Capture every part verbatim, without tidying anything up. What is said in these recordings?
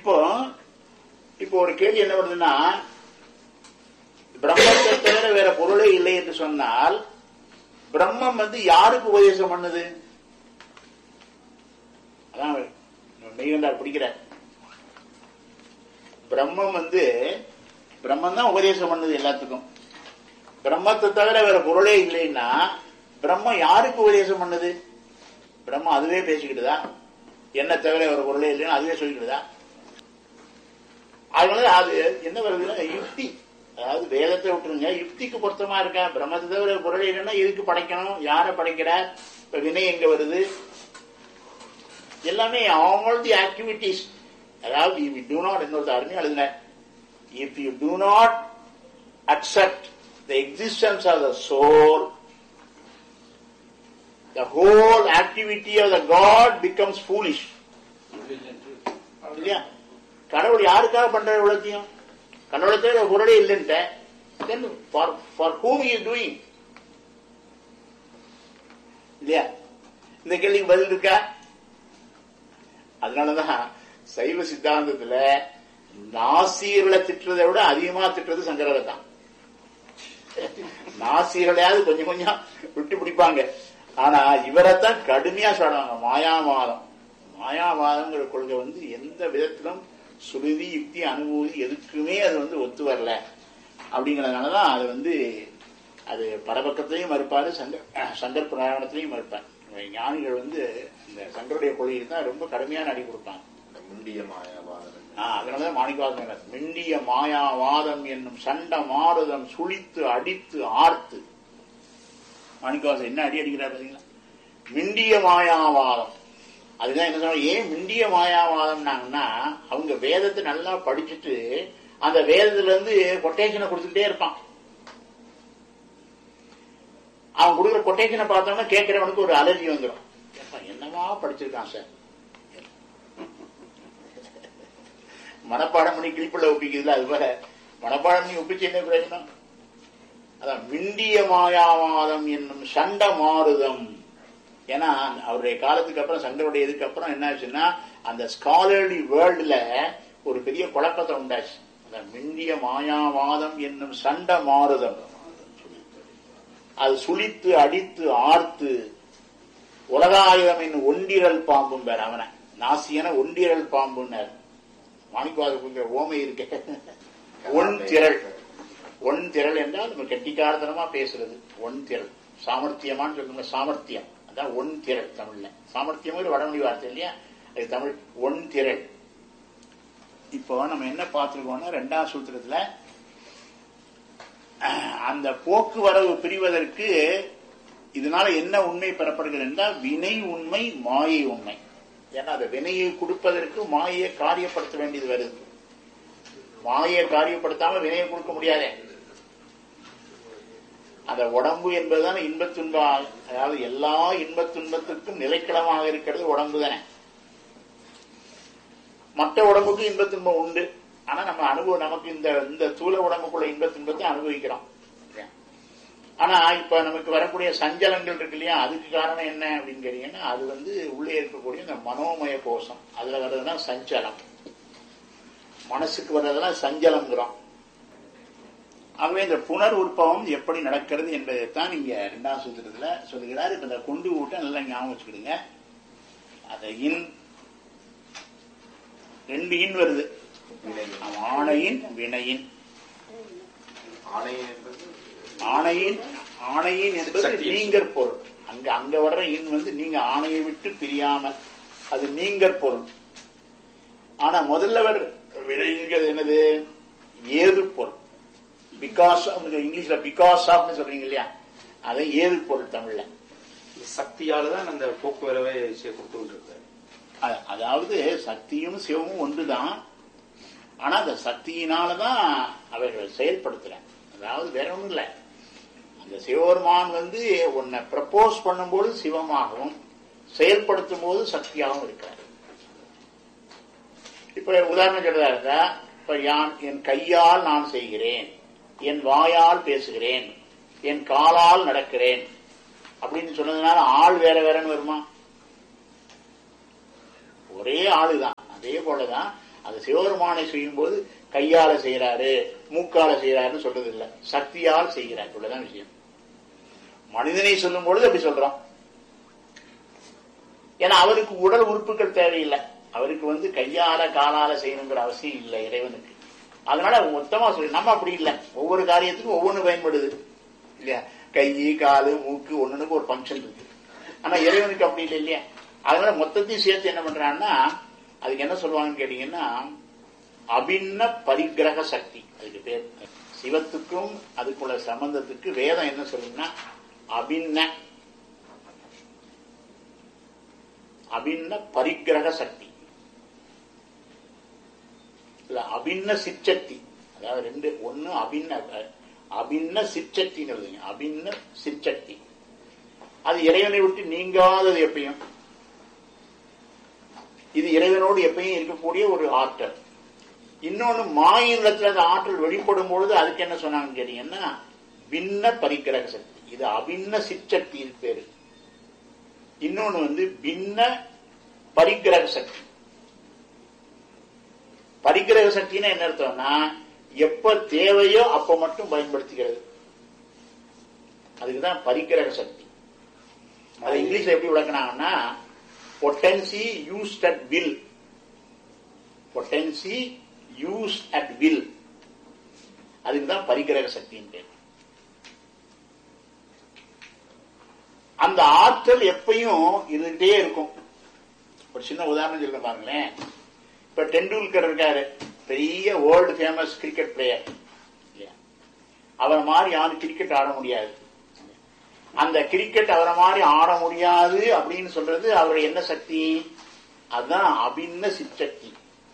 இப்போ இப்போ ஒரு கேள்வி என்ன வருதுன்னா, பிரம்மத்தை தவிர வேற பொருளே இல்லை என்று சொன்னால் பிரம்மம் வந்து யாருக்கு உபதேசம் பண்ணுது? அதான் மெய்கண்டார் பிடிக்கிற பிரம்மம் வந்து பிரம்மம் தான் உபதேசம் பண்ணுது எல்லாத்துக்கும். பிரம்மத்தை தவிர வேற பொருளே இல்லைன்னா பிரம்மம் யாருக்கு உபதேசம் பண்ணுது? பிரம்மம் அதுவே பேசிக்கிட்டுதா? என்ன தவிர வேற பொருளே இல்லைன்னா அதுவே சொல்லிக்கிட்டுதா? அதனால அது என்ன வருதுன்னா யுக்தி. அதாவது வேதத்தை விட்டுருங்க, யுக்திக்கு பொருத்தமா இருக்கா? பிரம்மத்தை தவிர பொருளே இல்லைன்னா எதுக்கு படைக்கணும்? யாரை படைக்கிறார்? இப்ப வினை எங்க வருது? எல்லாமே ஆல் தி ஆக்டிவிட்டிஸ். அதாவது if you do not, இன்னொரு அருமையா எழுதுன, if you do not accept the existence of the soul, the whole activity of the God becomes foolish. இல்லையா? கடவுள் யாருக்காக பண்ற உலகத்தையும்? கடவுளை தவிர பொருளே இல்லைன்ட்ட, then for for whom he is doing? இல்லையா? இந்த கேள்விக்கு பதில் இருக்கா? அதனாலதான் சைவ சித்தாந்தத்துல நாசியர்களை திட்டுறதை விட அதிகமா திட்டுறது சங்கரரை தான். நாசியர்களையாவது கொஞ்சம் கொஞ்சம் விட்டு பிடிப்பாங்க, ஆனா இவரைத்தான் கடுமையா சொல்றாங்க. மாயாவாதம் மாயாவாதங்கிற கொள்கை வந்து எந்த விதத்திலும் சுருதி யுக்தி அனுபூதி எதுக்குமே அது வந்து ஒத்து வரல. அப்படிங்கறதுனாலதான் அது வந்து அது பரபக்கத்திலையும் மறுப்பாரு, சங்கர் சங்கர் புராணத்திலையும் மறுப்பார். ஞானிகள் வந்து இந்த சங்கருடைய கொள்கைக்கு தான் ரொம்ப கடுமையான அடி கொடுப்பாங்க. மிண்டிய மாயாவாதம். அதனாலதான் மாணிக்கவாசன் மிண்டிய மாயாவாதம் என்னும் சண்ட மாறுதம் சுழித்து அடித்து ஆர்த்து. மாணிக்கவாசன் என்ன அடி அடிக்கிறார் பாத்தீங்களா? மிண்டிய மாயாவாதம். அதுதான் என்ன சொல்ற, ஏன் மிண்டிய மாயாவாதம்னாங்கன்னா அவங்க வேதத்தை நல்லா படிச்சுட்டு அந்த வேதத்துல இருந்து கொட்டேஷனை கொடுத்துக்கிட்டே இருப்பான். அவன் கொடுக்குற கொட்டேஷனை பார்த்தோம்னா கேட்கிறவனுக்கு ஒரு அலர்ஜி வந்துடும். என்னவா படிச்சிருக்கான் சார், மனப்பாடம் பண்ணி கிளிப்புள்ள ஒப்பிக்குதுல, அது போல மனப்பாடம் பண்ணி ஒப்பிச்சு என்ன பிரயோஜனம்? அதான் மிண்டிய மாயாவாதம் என்னும் சண்ட மாறுதம். ஏன்னா அவருடைய காலத்துக்கு அப்புறம் சங்கருடைய இதுக்கு அப்புறம் என்ன ஆச்சுன்னா அந்த ஸ்காலர்லி வேர்ல்டுல ஒரு பெரிய குழப்பத்தை உண்டாச்சு. அந்த மிண்டிய மாயாவாதம் என்னும் சண்ட மாறுதம் அது சுழித்து அடித்து ஆர்த்து உலகாயுதம் என்னும் ஒண்டிரல் பாம்பும் பேர். அவனை நாசியன ஒண்டிரல் பாம்புன்னார். மாணிக்கவாச ஓமை இருக்க ஒன் திரள். ஒன் திரள் என்றால் நம்ம கெட்டிக்காரத்தனமா பேசுறது. ஒன் திரள் சாமர்த்தியமான்னு சொல்லுங்க. சாமர்த்தியம் அதான் ஒன் திரள். தமிழ்ல சாமர்த்தியம் ஒரு வடமொழி வார்த்தை இல்லையா, அது தமிழ் ஒன் திரள். இப்போ நம்ம என்ன பார்த்திருக்கோம்னா ரெண்டாம் சூத்திரத்துல அந்த போக்குவரவு பிரிவதற்கு இதனால என்ன உண்மை பெறப்படுகிறது என்றால் வினை உண்மை மாயை உண்மை. ஏன்னா அந்த வினையை கொடுப்பதற்கு மாயை காரியப்படுத்த வேண்டியது வருது. மாயை காரியப்படுத்தாம வினையை கொடுக்க முடியாதே. அந்த உடம்பு என்பதுதானே இன்பத் துன்பா, அதாவது எல்லா இன்பத் துன்பத்துக்கும் நிலைக்களமாக இருக்கிறது உடம்பு தானே. மற்ற உடம்புக்கு இன்பத் துன்பம் உண்டு, ஆனா நம்ம அனுபவம் நமக்கு இந்த இந்த தூள உடம்புக்குள்ள இன்பத் துன்பத்தை அனுபவிக்கிறோம். ஆனா இப்ப நமக்கு வரக்கூடிய சஞ்சலங்கள் இருக்கு இல்லையா, அதுக்கு காரணம் என்ன அப்படின்னு கேட்டீங்கன்னா அது வந்து உள்ளே இருக்கக்கூடிய இந்த மனோமய கோஷம். அதுல வர்றதுனா சஞ்சலம், மனசுக்கு வர்றதெல்லாம் சஞ்சலம்ங்கிறோம். ஆகவே இந்த புனர் உற்பவம் எப்படி நடக்கிறது என்பதைத்தான் இங்க இரண்டாம் சூத்திரத்துல சொல்லுகிறார். இப்ப இந்த கொண்டு ஊட்ட நல்லா ஞாபகம் வச்சுக்கிடுங்க. அத இன் ரெண்டு இன் வருது. ஆணையின் வினையின். ஆணையின் ஆணையின் என்பது நீங்கற் பொருள். அங்க அங்க வர்ற இன் வந்து நீங்க ஆணையை விட்டு பிரியாமல் அது நீங்கற் பொருள். ஆனா முதல்ல வர வினைங்கிறது என்னது? ஏது பொருள். பிகாஸ் இங்கிலீஷ்ல பிகாஸ் ஆஃப் சொல்றீங்க இல்லையா, அதை ஏது பொருள் தமிழ்ல. சக்தியாலதான் அந்த போக்குவரவை கொடுத்து. அதாவது சக்தியும் சிவமும் ஒன்றுதான், ஆனா அந்த சக்தியினாலதான் அவர்கள் செயல்படுத்துறாங்க. அதாவது வேற ஒண்ணும் இல்ல, அந்த சிவபெருமான் வந்து உன்னை ப்ரப்போஸ் பண்ணும்போது சிவமாகவும் செயல்படுத்தும் போது சக்தியாகவும் இருக்கிறார். இப்ப உதாரணம் சொல்றதா, இப்ப யான் என் கையால் நான் செய்கிறேன், என் வாயால் பேசுகிறேன், என் காலால் நடக்கிறேன் அப்படின்னு சொன்னதுனால ஆள் வேற வேறன்னு வருமா? ஒரே ஆளுதான். அதே போலதான் அது சிவபெருமானை செய்யும் போது கையால செய்யறாரு, மூக்கால செய்யறாருன்னு சொல்றது இல்லை, சக்தியால் செய்கிறார். இவ்வளவுதான் விஷயம். மனிதனை சொல்லும் பொழுது அப்படி சொல்றோம். ஏன்னா அவருக்கு உடல் உறுப்புகள் தேவையில்லை, அவருக்கு வந்து கையால காலால செய்யணுங்கிற அவசியம் இல்லை இறைவனுக்கு. அதனால மொத்தமா சொல்லி நம்ம அப்படி இல்லை, ஒவ்வொரு காரியத்துக்கும் ஒவ்வொன்று பயன்படுது இல்லையா. கை காலு மூக்கு ஒண்ணுக்கு ஒரு பங்கன் இருக்கு. ஆனா இறைவனுக்கு அப்படி இல்லை இல்லையா. அதனால மொத்தத்தையும் சேர்த்து என்ன பண்றான்னா அதுக்கு என்ன சொல்லுவாங்கன்னு கேட்டீங்கன்னா அபின்ன பரிகிரக சக்தி, அதுக்கு பேர். சிவத்துக்கும் அதுக்குள்ள சம்பந்தத்துக்கு வேதம் என்ன சொல்லுன்னா அபின்ன அபின்ன பரிகிரக சக்தி, அபின்ன சிற்சக்தி. அதாவது ரெண்டு, ஒன்னு அபின்ன அபின்ன சிற்சக்திங்கிறது, அபின்ன சிற்சக்தி. அது இறைவனை விட்டு நீங்காதது எப்பயும், இது இறைவனோடு எப்பயும் இருக்கக்கூடிய ஒரு ஆற்றல். இன்னொன்னு மாயினத்துல அந்த ஆற்றல் வெளிப்படும் பொழுது அதுக்கு என்ன சொன்னாங்கன்னு கேட்டீங்கன்னா பின்ன பரிகிரக சக்தி, இது அபின்ன சிற்சக்தி பேரு. இன்னொன்னு வந்து பின்ன பரிகிரக சக்தி. பரிகிரக சக்தினா என்ன அர்த்தம்னா எப்ப தேவையோ அப்ப மட்டும் பயன்படுத்திக்கிறது, அதுக்குதான் பரிகிரக சக்தி. அது இங்கிலீஷ்ல எப்படி விளக்குனாங்கன்னா potency used at will, potency used at will, அதுக்குதான் பரிகிரக சக்தின்னு பேர். அந்த ஆற்றல் எப்பயும் இருந்துட்டே இருக்கும். ஒரு சின்ன உதாரணம் சொல்ல பாருங்களேன். இப்ப டெண்டுல்கர் இருக்காரு, பெரிய வேர்ல்டு ஃபேமஸ் கிரிக்கெட் பிளேயர். அவரை மாதிரி யாரும் கிரிக்கெட் ஆட முடியாது. அந்த கிரிக்கெட் அவரை மாதிரி ஆட முடியாது அப்படின்னு சொல்றது அவருடைய என்ன சக்தி, அதுதான் அபின்ன சிற்சக்தி.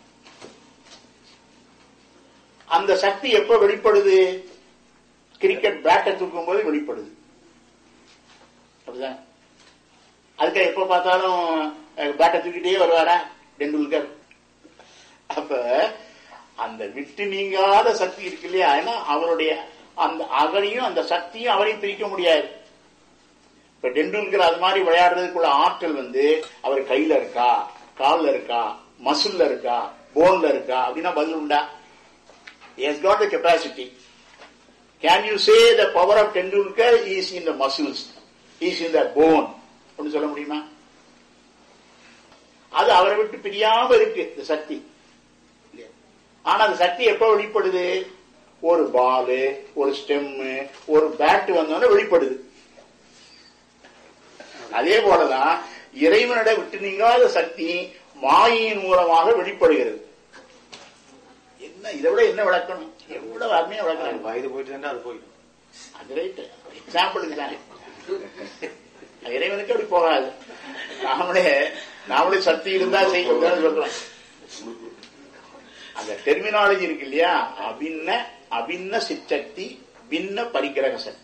அந்த சக்தி எப்ப வெளிப்படுது, கிரிக்கெட் பேட்டை தூக்கும் போது வெளிப்படுது. அப்படிதான். அதுக்கு எப்ப பார்த்தாலும் பேட்டை தூக்கிட்டே வருவாரா டெண்டுல்கர். அப்ப அந்த விட்டு நீங்காத சக்தி இருக்கு இல்லையா, ஏன்னா அவருடைய அந்த அவரையும் அந்த சக்தியும் அவரையும் பிரிக்க முடியாது. இப்ப டெண்டுல்கர் அது மாதிரி விளையாடுறதுக்குள்ள ஆற்றல் வந்து அவர் கையில இருக்கா, கால்ல இருக்கா, மசில்ல இருக்கா, போன்ல இருக்கா அப்படின்னா பதில் உண்டா? He has got the capacity. Can you say the power of Tendulkar is in the muscles, is in the bone அப்படின்னு சொல்ல முடியுமா? அது அவரை விட்டு பிரியாம இருக்கு இந்த சக்தி. ஆனா அந்த சக்தி எப்ப வெளிப்படுது, ஒரு பாலு, ஒரு ஸ்டெம்மு, ஒரு பேட் வந்தோட வெளிப்படுது. அதே போலதான் இறைவனிட விட்டு நீங்காத சக்தி மாயின் மூலமாக வெளிப்படுகிறது. என்ன இதை விட என்ன விளக்கணும், எவ்வளவு அருமையா விளக்கணும். வயது போயிட்டு அது போயிடும். அது ரைட், எக்ஸாம்பிளுக்கு தானே. இறைவனுக்கு அப்படி போகாது. நாமளே நாமளே சக்தி இருந்தா செய்யணும் சொல்றோம். அந்த டெர்மினாலஜி இருக்கு இல்லையா, அபின்ன அபின்ன சிற்சக்தி, பின்ன பரிகிரக சக்தி.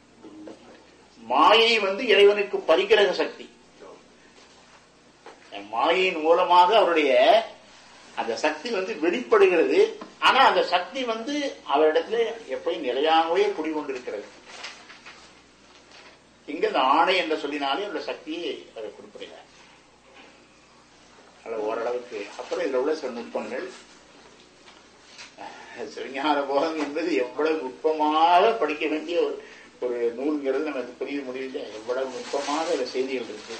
மாயை வந்து இறைவனுக்கு பரிகிரக சக்தி. மாயின் மூலமாக அவருடைய அந்த சக்தி வந்து வெளிப்படுகிறது. ஆனா அந்த சக்தி வந்து அவரிடத்துல எப்பயும் நிலையாகவே குடிகொண்டிருக்கிறது. இங்க இந்த ஆணை என்ற சொல்லினாலே அந்த சக்தியை அவர் குறிப்பிடுகிறார். அல்ல ஓரளவுக்கு. அப்புறம் இதுல உள்ள சில நுட்பங்கள், சிவஞான போகம் என்பது எவ்வளவு நுட்பமாக படிக்க வேண்டிய ஒரு ஒரு நூல்ங்கிறது நமக்கு புரிய முடியல. எவ்வளவு நுட்பமாக இந்த செய்திகள் இருக்கு.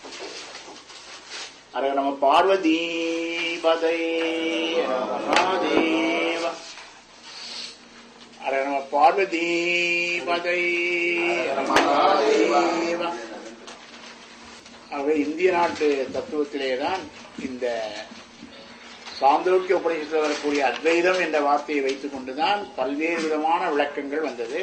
அர நம்ம பார்வதி பதை மகாதேவ, அர நம்ம பார்வதி பதை மகாதேவ. ஆகவே இந்திய நாட்டு தத்துவத்திலேதான் இந்த சாந்தோக்கிய உபநிஷத்தில் வரக்கூடிய அத்வைதம் என்ற வார்த்தையை வைத்துக் கொண்டுதான் பல்வேறு விதமான விளக்கங்கள் வந்தது.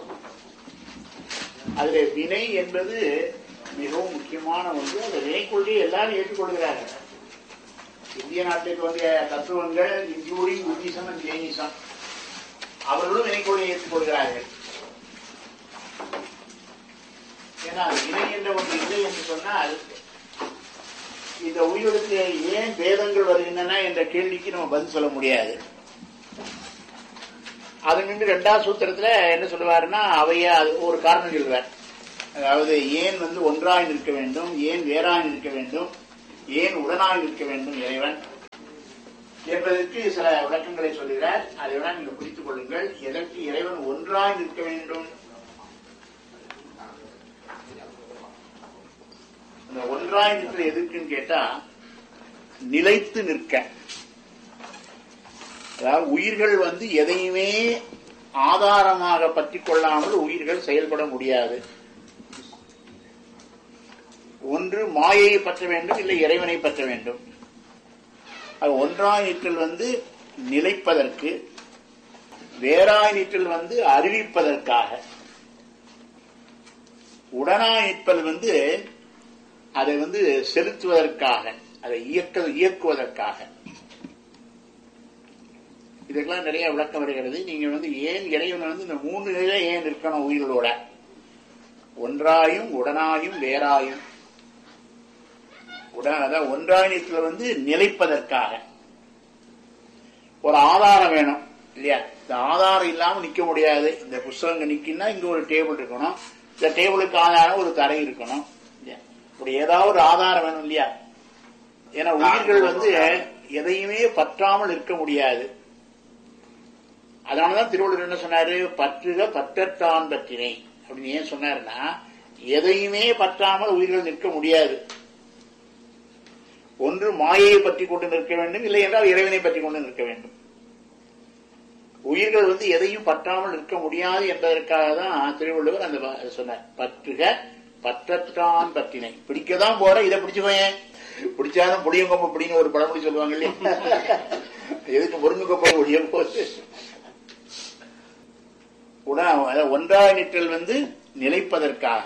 அதுல வினை என்பது மிகவும் முக்கியமான ஒன்று. அந்த வினைக்குள்ளே எல்லாரும் ஏற்றுக்கொள்கிறார்கள். இந்திய நாட்டுக்கு வந்த தத்துவங்கள் இன்க்ளூடிங் புத்திசம் அண்ட் ஜெயினிசம், அவர்களும் வினைக்குள்ளே ஏற்றுக்கொள்கிறார்கள். ஏன்னா வினை என்ற ஒன்று இல்லை என்று சொன்னால் இந்த உயிருக்கு ஏன் வேதங்கள் வருகின்றன என்ற கேள்விக்கு நம்ம பதில் சொல்ல முடியாது. அது நின்று இரண்டாவது சூத்திரத்துல என்ன சொல்லுவாருன்னா அவைய ஒரு காரணம் சொல்லுவார். அதாவது ஏன் வந்து ஒன்றாய் நிற்க வேண்டும், ஏன் வேறாய் நிற்க வேண்டும், ஏன் உடனாய் நிற்க வேண்டும் இறைவன் என்ற என்பதற்கு சில விளக்கங்களை சொல்கிறார். அதைவிட நீங்க பிடித்துக் கொள்ளுங்கள். எதற்கு இறைவன் ஒன்றாய் நிற்க வேண்டும்? அந்த ஒன்றாய் நிற்க எதுக்குன்னு கேட்டா, நிலைத்து நிற்க. அதாவது உயிர்கள் வந்து எதையுமே ஆதாரமாக பற்றி கொள்ளாமல் உயிர்கள் செயல்பட முடியாது. ஒன்று மாயையை பற்ற வேண்டும், இல்லை இறைவனை பற்ற வேண்டும். ஒன்றாய் நிற்றல் வந்து நிலைப்பதற்கு, வேறாய் நிற்றல் வந்து அறிவிப்பதற்காக, உடனாய் நிற்பல் வந்து அதை வந்து செலுத்துவதற்காக, அதை இயக்க இயக்குவதற்காக. இதுக்கெல்லாம் நிறைய விளக்கம் வருகிறது. நீங்க வந்து ஏன் இறைவன் வந்து இந்த மூணு நிலை ஏன் இருக்கணும் உயிர்களோட? ஒன்றாயும் உடனாயும் வேறாயும். உடன் அதாவது ஒன்றாய் நிற்கல வந்து நிலைப்பதற்காக ஒரு ஆதாரம் வேணும் இல்லையா? இந்த ஆதாரம் இல்லாம நிக்க முடியாது. இந்த புஸ்தகம் நிக்கினா இங்க ஒரு டேபிள் இருக்கணும், இந்த டேபிளுக்கு ஆதாரம் ஒரு தரை இருக்கணும். இப்படி ஏதாவது ஒரு ஆதாரம் வேணும் இல்லையா? ஏன்னா உயிர்கள் வந்து எதையுமே பற்றாமல் இருக்க முடியாது. அதனாலதான் திருவள்ளுவர் என்ன சொன்னாரு? பற்றுக பற்றத்தான் பற்றினை அப்படின்னு ஏன் சொன்னாருன்னா, எதையுமே பற்றாமல் உயிர்கள் நிற்க முடியாது. ஒன்று மாயையை பற்றி கொண்டு நிற்க வேண்டும், இல்லை என்றால் இறைவனை பற்றி கொண்டு நிற்க வேண்டும். உயிர்கள் வந்து எதையும் பற்றாமல் இருக்க முடியாது என்பதற்காக தான் திருவள்ளுவர் அந்த சொன்னார். பற்றுக பற்றத்தான் பற்றினை. பிடிக்கதான் போற, இதை பிடிச்சு போயேன், பிடிச்சாலும் புளியங்கொப்ப அப்படின்னு ஒரு பழமொழி சொல்லுவாங்க இல்லையா? எதுக்கு முருங்கொப்பை ஒழிய போது. ஒன்றாய் நிற்றல் வந்து நிலைப்பதற்காக,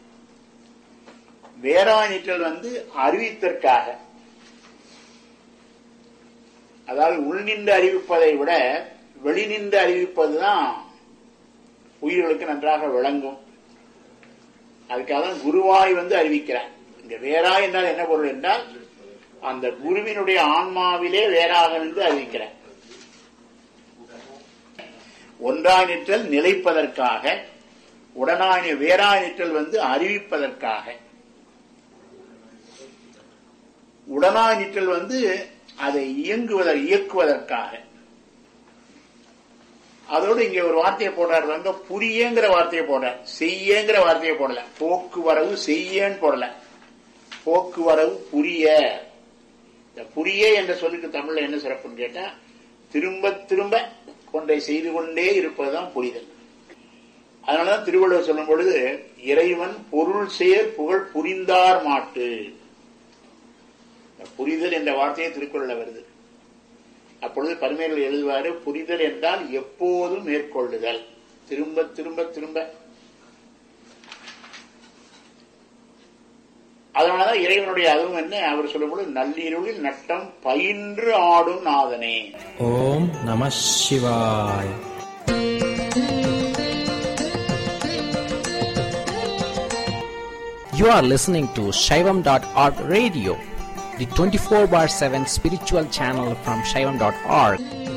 வேறாய் நிற்றல் வந்து அறிவித்தற்காக. அதாவது உள் நின்று அறிவிப்பதை விட வெளி நின்று அறிவிப்பதுதான் உயிர்களுக்கு நன்றாக விளங்கும். அதுக்காக தான் குருவாய் வந்து அறிவிக்கிறார். இந்த வேறாய் என்றால் என்ன பொருள் என்றால், அந்த குருவினுடைய ஆன்மாவிலே வேறாக நின்று அறிவிக்கிறார். ஒன்றாய் நிற்றல் நிலைப்பதற்காக, உடனாய் வேறாய் நிற்றல் வந்து அறிவிப்பதற்காக. உடனாய் நிற்றல் வந்து அதை இயங்குவத இயக்குவதற்காக. அதோடு இங்க ஒரு வார்த்தையை போடுறாரு, புரியங்கிற வார்த்தையை போடுற, செய்யங்கிற வார்த்தையை போடல. போக்குவரவு செய்யன்னு போடல, போக்குவரவு புரிய. இந்த புரிய என்ற சொல்லுக்கு தமிழ்ல என்ன சிறப்புன்னு கேட்டா, திரும்ப திரும்ப ஒன்றை செய்து கொண்டே இருப்பதுதான் புரிதல். அதனாலதான் திருவள்ளுவர் சொல்லும் பொழுது, இறைவன் பொருள் சேர் புகழ் புரிந்தார் மாட்டு. புரிதல் என்ற வார்த்தையை திருக்குறள்ல வருது. அப்பொழுது பரிமேல் எழுதுவாரு, புரிதல் என்றால் எப்போதும் மேற்கொள்ளுதல், திரும்ப திரும்ப திரும்ப. அதனாலதான் இறைவனுடைய அதுவும் என்ன அவர் சொல்லும்போது, நள்ளிருளில் நட்டம் பயின்று ஆடும் நாதனே. ஓம் நம சிவாய். You are listening to Shaivam dot org radio, the twenty-four bar seven spiritual channel from Shaivam dot org.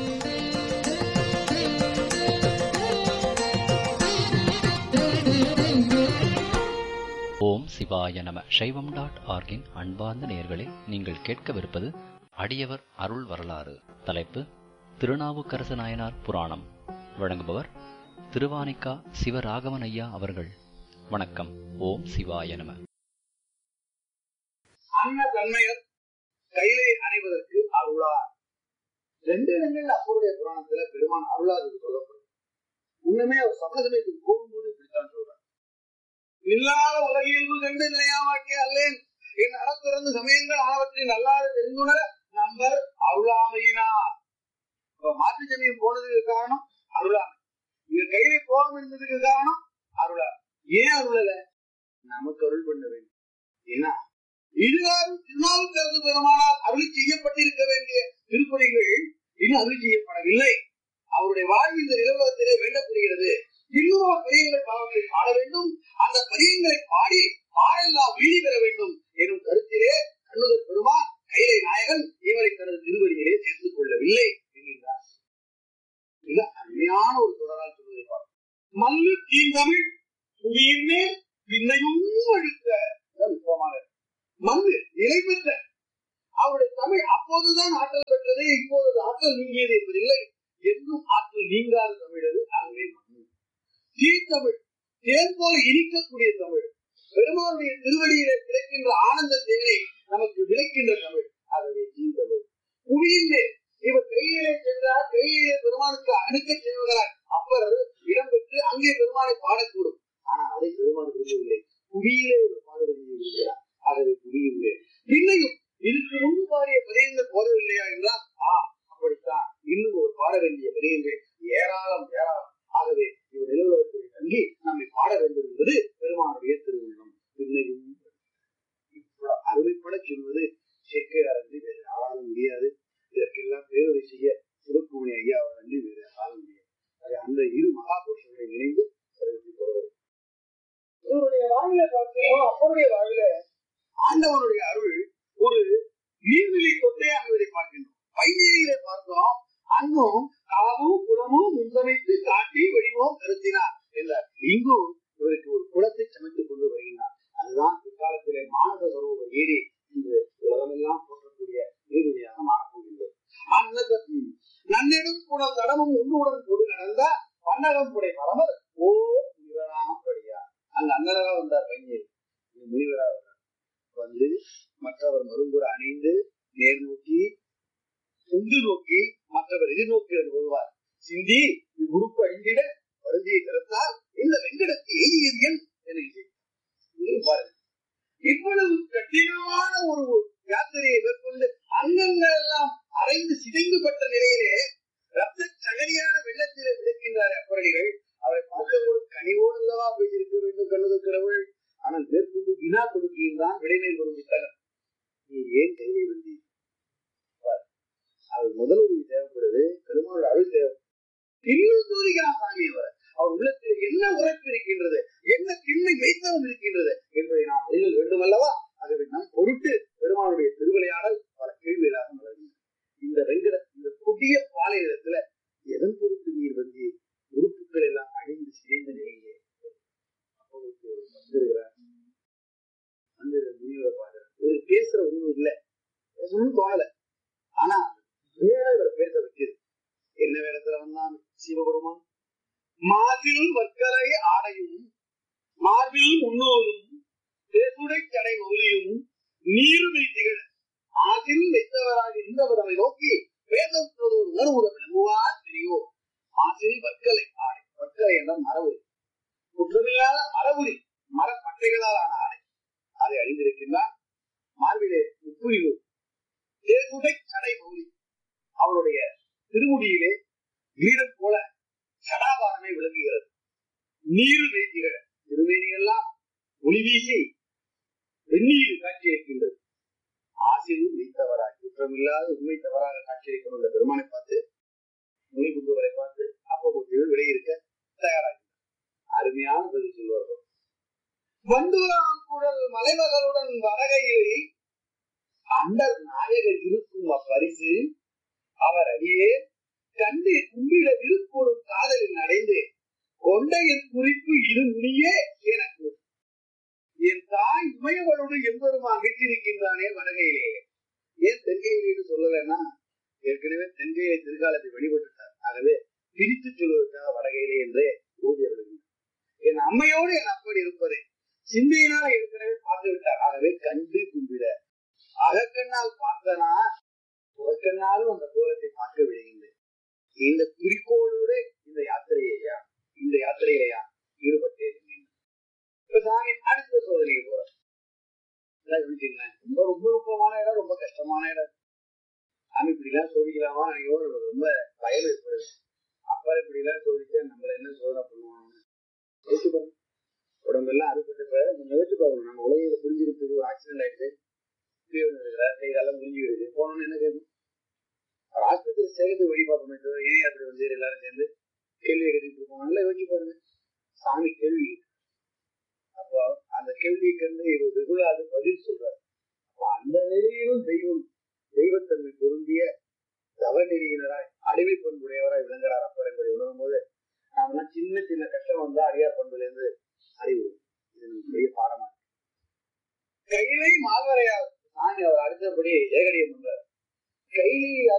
ஓம் சிவாய நம. சைவம் டாட் ஆர்கின் அன்பார்ந்த நேயர்களே, நீங்கள் கேட்கவிருப்பது அடியவர் அருள் வரலாறு. தலைப்பு திருநாவுக்கரசு நாயனார் புராணம். வழங்குபவர் திருவானிக்கா சிவராகவன் ஐயா அவர்கள். வணக்கம். ஓம் சிவாய நம. அன்ன தன்மையர் கையிலே அணைவதற்கு அருளார். ரெண்டு இடங்கள் அப்போதைய புராணத்துல பெருமான் அருளாது சொல்லப்படும். இன்னுமே அவர் சமணசமயத்துக்கு போகும்போது இப்படித்தான் சொல்றார். இல்லாத உலகியல்பு கண்டு நிலையாவாக்கே அல்லேன், என் அறத்திறந்து சமயங்கள் ஆனவற்றை நல்லாறு தெரிந்துணர நம்பர் அருளாமையினார். மாற்று சமயம் போனதுக்கு காரணம் அருளாமை. இங்க கையிலே போகாம இருந்ததுக்கு காரணம் அருளார். ஏன் அருளல? நமக்கு அருள் பண்ண வேண்டும். ஏன்னா இதுகாரும் திருநாவுக்கரசு பெருமானால் அருளி செய்யப்பட்டிருக்க வேண்டிய திருப்பணிகள் இன்னும் அருளி செய்யப்படவில்லை. அவருடைய வாழ்வு இந்த நிலவரத்திலே வேண்டப்படுகிறது. இன்னொரு பதியங்கள் பாவங்களை பாட வேண்டும். அந்த பதியங்களை பாடி பாடெல்லாம் வீழி பெற வேண்டும் எனும் கருத்திலே கண்ணுதர் பெருமான் கைலை நாயகன் இவரை தனது திருவடியிலே சேர்த்துக் கொள்ளவில்லை என்கின்றார். மிக அருமையான ஒரு தொடரால் சொல்வதை பார்ப்போம். மல்லு தீந்தமிழ் புவியின் மேல் பின்னையும் அழுத்த விருப்பமாக மண்ணு நிலை பெற்ற அவருடைய தமிழ் அப்போதுதான் ஆற்றல் பெற்றது. என்பது இப்போது ஆற்றல் நீங்கியது என்பதில்லை, என்றும் ஆற்றல் நீங்காத தமிழ் அது. ஆகவே தீர்த்தமிழ், தேன் போல இனிக்கக்கூடிய தமிழ், பெருமானுடைய திருவடியிலே கிடைக்கின்ற ஆனந்த தேனை நமக்கு விளைக்கின்ற தமிழ். ஆகவே தீர்த்தமிழ். புவியின் மேல் இவர் கையிலே சென்றார், கையிலே பெருமானுக்கு அணுக்க செய்வதால் அப்பர் இடம்பெற்று அங்கே பெருமானை பாடக்கூடும். ஆனால் அதை பெருமான் விரும்பவில்லை. புவியிலே ஒரு பாடுவதை விரும்புகிறார். ஆகவே புவியிலே பின்னையும் இதுக்கு முன்பு பாடிய பதியங்கள் போதவில்லையா என்றால் ஆ அப்படித்தான், இன்னும் ஒரு பாட வேண்டிய பதியங்கள் ஏராளம் ஏராளம். ஆகவே இவர் நிலவுலகத்தில் தங்கி நம்மை பாட வேண்டும் என்பது பெருமானுடைய திருவுள்ளம். பின்னையும் அருமைப்பட சொல்வது சேக்கிழாரன்றி வேறு ஆளாக முடியாது. இதற்கெல்லாம் பேருரை செய்ய சிவக்குமணி ஐயா அவர் நன்றி வேறு ஆள முடியாது. அந்த இரு மகா புருஷர்களை நினைந்து இவருடைய வாழ்வில பார்த்தோம். அப்பருடைய வாழ்வில ஆண்டவனுடைய அருள் ஒரு நீர்நிலை தொட்டே அங்குவதை பார்க்கின்றோம். வைநீரிலே பார்த்தோம், அங்கும் காவும் குளமும் முன்சமைத்து காட்டி வடிவம் கருத்தினார் என்றார். இங்கும் இவருக்கு ஒரு குளத்தை சமைத்துக் கொண்டு வருகின்றார். அதுதான் பிற்காலத்திலே மானச சரோவர் ஏரி இன்று உலகமெல்லாம் போற்றக்கூடிய நீர்நிலையாக மாறப்போகின்றது. நன்னெடும் குணம் தடமும் ஒன்றுடன் கொடு நடந்த பன்னகம் புடை பரமர் ஓ முனிவராக படியார். அங்க அண்ணனாக வந்தார் பையன், முனிவராக வந்தார். வந்து மற்றவர் மருங்குற அணிந்து நேர் நோக்கி உந்து நோக்கி மற்றவர் எதிர்நோக்கி வருவார். சிந்தி உறுப்பு அழிந்திட வருந்தியை திறத்தால் இந்த வெங்கடத்தை எய்தியன் என பாருங்க. இவ்வளவு கடினமான ஒரு யாத்திரையை மேற்கொண்டு அங்கங்கள் எல்லாம் அரைந்து சிதைந்துபட்ட நிலையிலே ரத்த சகதியான வெள்ளத்திலே விளக்கின்றார் அப்பரடிகள். அவரை பார்க்கவோடு கனிவோடு அல்லவா பேசியிருக்க வேண்டும் கண்ணுக்கிறவள். ஆனால் மேற்கொண்டு வினா கொடுக்கின்றான் விடைமேல் வரும் புத்தகம். நீ ஏன் கையை வந்தி? அவர் முதலுதவி தேவைப்படுது, பெருமாள் அருள் தேவை. இன்னும் தூரிகிறான் சாமி அவர். அவர் உள்ளத்தில் என்ன உரைப்பு இருக்கின்றது, என்ன திண்மை வைத்தவம் இருக்கின்றது என்பதை நாம் அறிதல் வேண்டும் அல்லவா? ஆகவே நம் பொருட்டு பெருமாளுடைய திருவிளையாடல் பல கேள்விகளாக மலர்கின்றன. இந்த வெங்கட இந்த புதிய பாலைநிலத்துல எதன் பொருட்டு நீர் வந்து உறுப்புகள் எல்லாம் அழிந்து சிதைந்த நிலையிலே வந்திருக்கிறார். வந்து முனிவரை பாக்குற பேசுற ஒண்ணும் இல்லை, பேசணும்னு தோணல. ஆனா வேற இவரை பேச வைக்கிறது. என்ன வேடத்துல வந்தான் சிவபெருமான்? மார்பில் வர்க்கரை ஆடையும் மார்பில் முன்னோரும் பேசுடை தடை மௌலியும் நீர் வைத்திகள் ஆசில் வைத்தவராக இருந்தவரை நோக்கி வேதம் உணர்வுற விளங்குவார் தெரியோ. ஆசில் வர்க்கலை ஆடை, வர்க்கலை என்ற மரபுரி, குற்றமில்லாத மரபுரி மரப்பட்டைகளால் ஆன ஆடை, அதை அணிந்திருக்கின்றார். மார்பிலே உப்புரிவு பேசுடை தடை மௌலி, அவருடைய திருமுடியிலே வீரம் போல சடாபாரமே விளங்குகிறது. நீர் வைத்திகள் திருமேனியெல்லாம் ஒளி வீசி வெந்நீர் காட்சியளிக்கின்றது. ஆசிரியர் வைத்தவராக குற்றமில்லாத உண்மை தவறாக காட்சியளிக்கும் அந்த பெருமானை பார்த்து மொழி புகுவரை பார்த்து அப்போது விடை இருக்க தயாராகிறார். அருமையான பதில் சொல்வார்கள். வண்டூரான் குழல் மலைமகளுடன் வரகையிலே அண்டர் நாயகர் இருக்கும் அப்பரிசு அவர் அடியே கண்டு கும்பிட விருப்போடும் காதலில் அடைந்து கொண்டையின் குறிப்பு இரு முனியே எனக்கு என் தாய் உமையவளோடு எம்பெருமான் வீட்டிருக்கின்றானே வடகையிலே. ஏன் தென்கையிலே சொல்லலைன்னா ஏற்கனவே தென்கையை திருக்காலத்தை வழிபட்டுட்டார். ஆகவே பிரித்து சொல்வதற்காக வடகையிலே என்றே ஊதியவர்கள் என் அம்மையோடு என் அப்படி இருப்பதை சிந்தையினால் ஏற்கனவே பார்த்து விட்டார். ஆகவே கண்டு கும்பிட அகக்கண்ணால் பார்த்தனா புறக்கண்ணாலும் அந்த கோலத்தை பார்க்க விடுகின்றேன். இந்த குறிக்கோளோடு இந்த யாத்திரையா இந்த யாத்திரையிலையா ஈடுபட்டே இப்ப சாமி அடுத்த சோதனைக்கு போறோம். ரொம்ப ரொம்ப நுட்பமான இடம், ரொம்ப கஷ்டமான இடம். சாமி இப்படி எல்லாம் சோதிக்கலாமா நினைக்கும் ரொம்ப பயம் ஏற்படுது. அப்பா இப்படி எல்லாம் சோதிச்சா நம்மள என்ன சோதனை பண்ணுவாங்க யோசிச்சு பாருங்க. உடம்பெல்லாம் அறுபட்டப்ப கொஞ்சம் யோசிச்சு பாருங்க. நம்ம உலகில புரிஞ்சுக்கிட்டு ஒரு ஆக்சிடென்ட் ஆயிடுச்சு, கைகாலம் புரிஞ்சுக்கிடுது, போனோம்னு என்ன கேட்கும்? ஆஸ்பத்திரி சேர்த்து வழி பார்ப்போமே தவிர ஏன் அப்படி வந்து எல்லாரும் சேர்ந்து கேள்வி கேட்டுட்டு இருக்கோம். நல்லா யோசிச்சு பாருங்க. சாமி கேள்வி, அப்போ அந்த கேள்வியை கண்டு இவர் வெகுளாது பதில் சொல்றாரு. அப்ப அந்த நிலையிலும் தெய்வம் தெய்வத்தன்மை பொருந்திய தவநெறியினராய் அடிமை பண்புடையவராய் விளங்குறார் அப்பர் என்பதை உணரும் போது நாமெல்லாம் சின்ன சின்ன கஷ்டம் வந்தா அடியார் பண்புல இருந்து அறிவு இது பெரிய பாடமா இருக்கு. கையிலை மால்வரையார் சாமி அவர் அடுத்தபடி ஏகடியம் பண்றார். கையிலை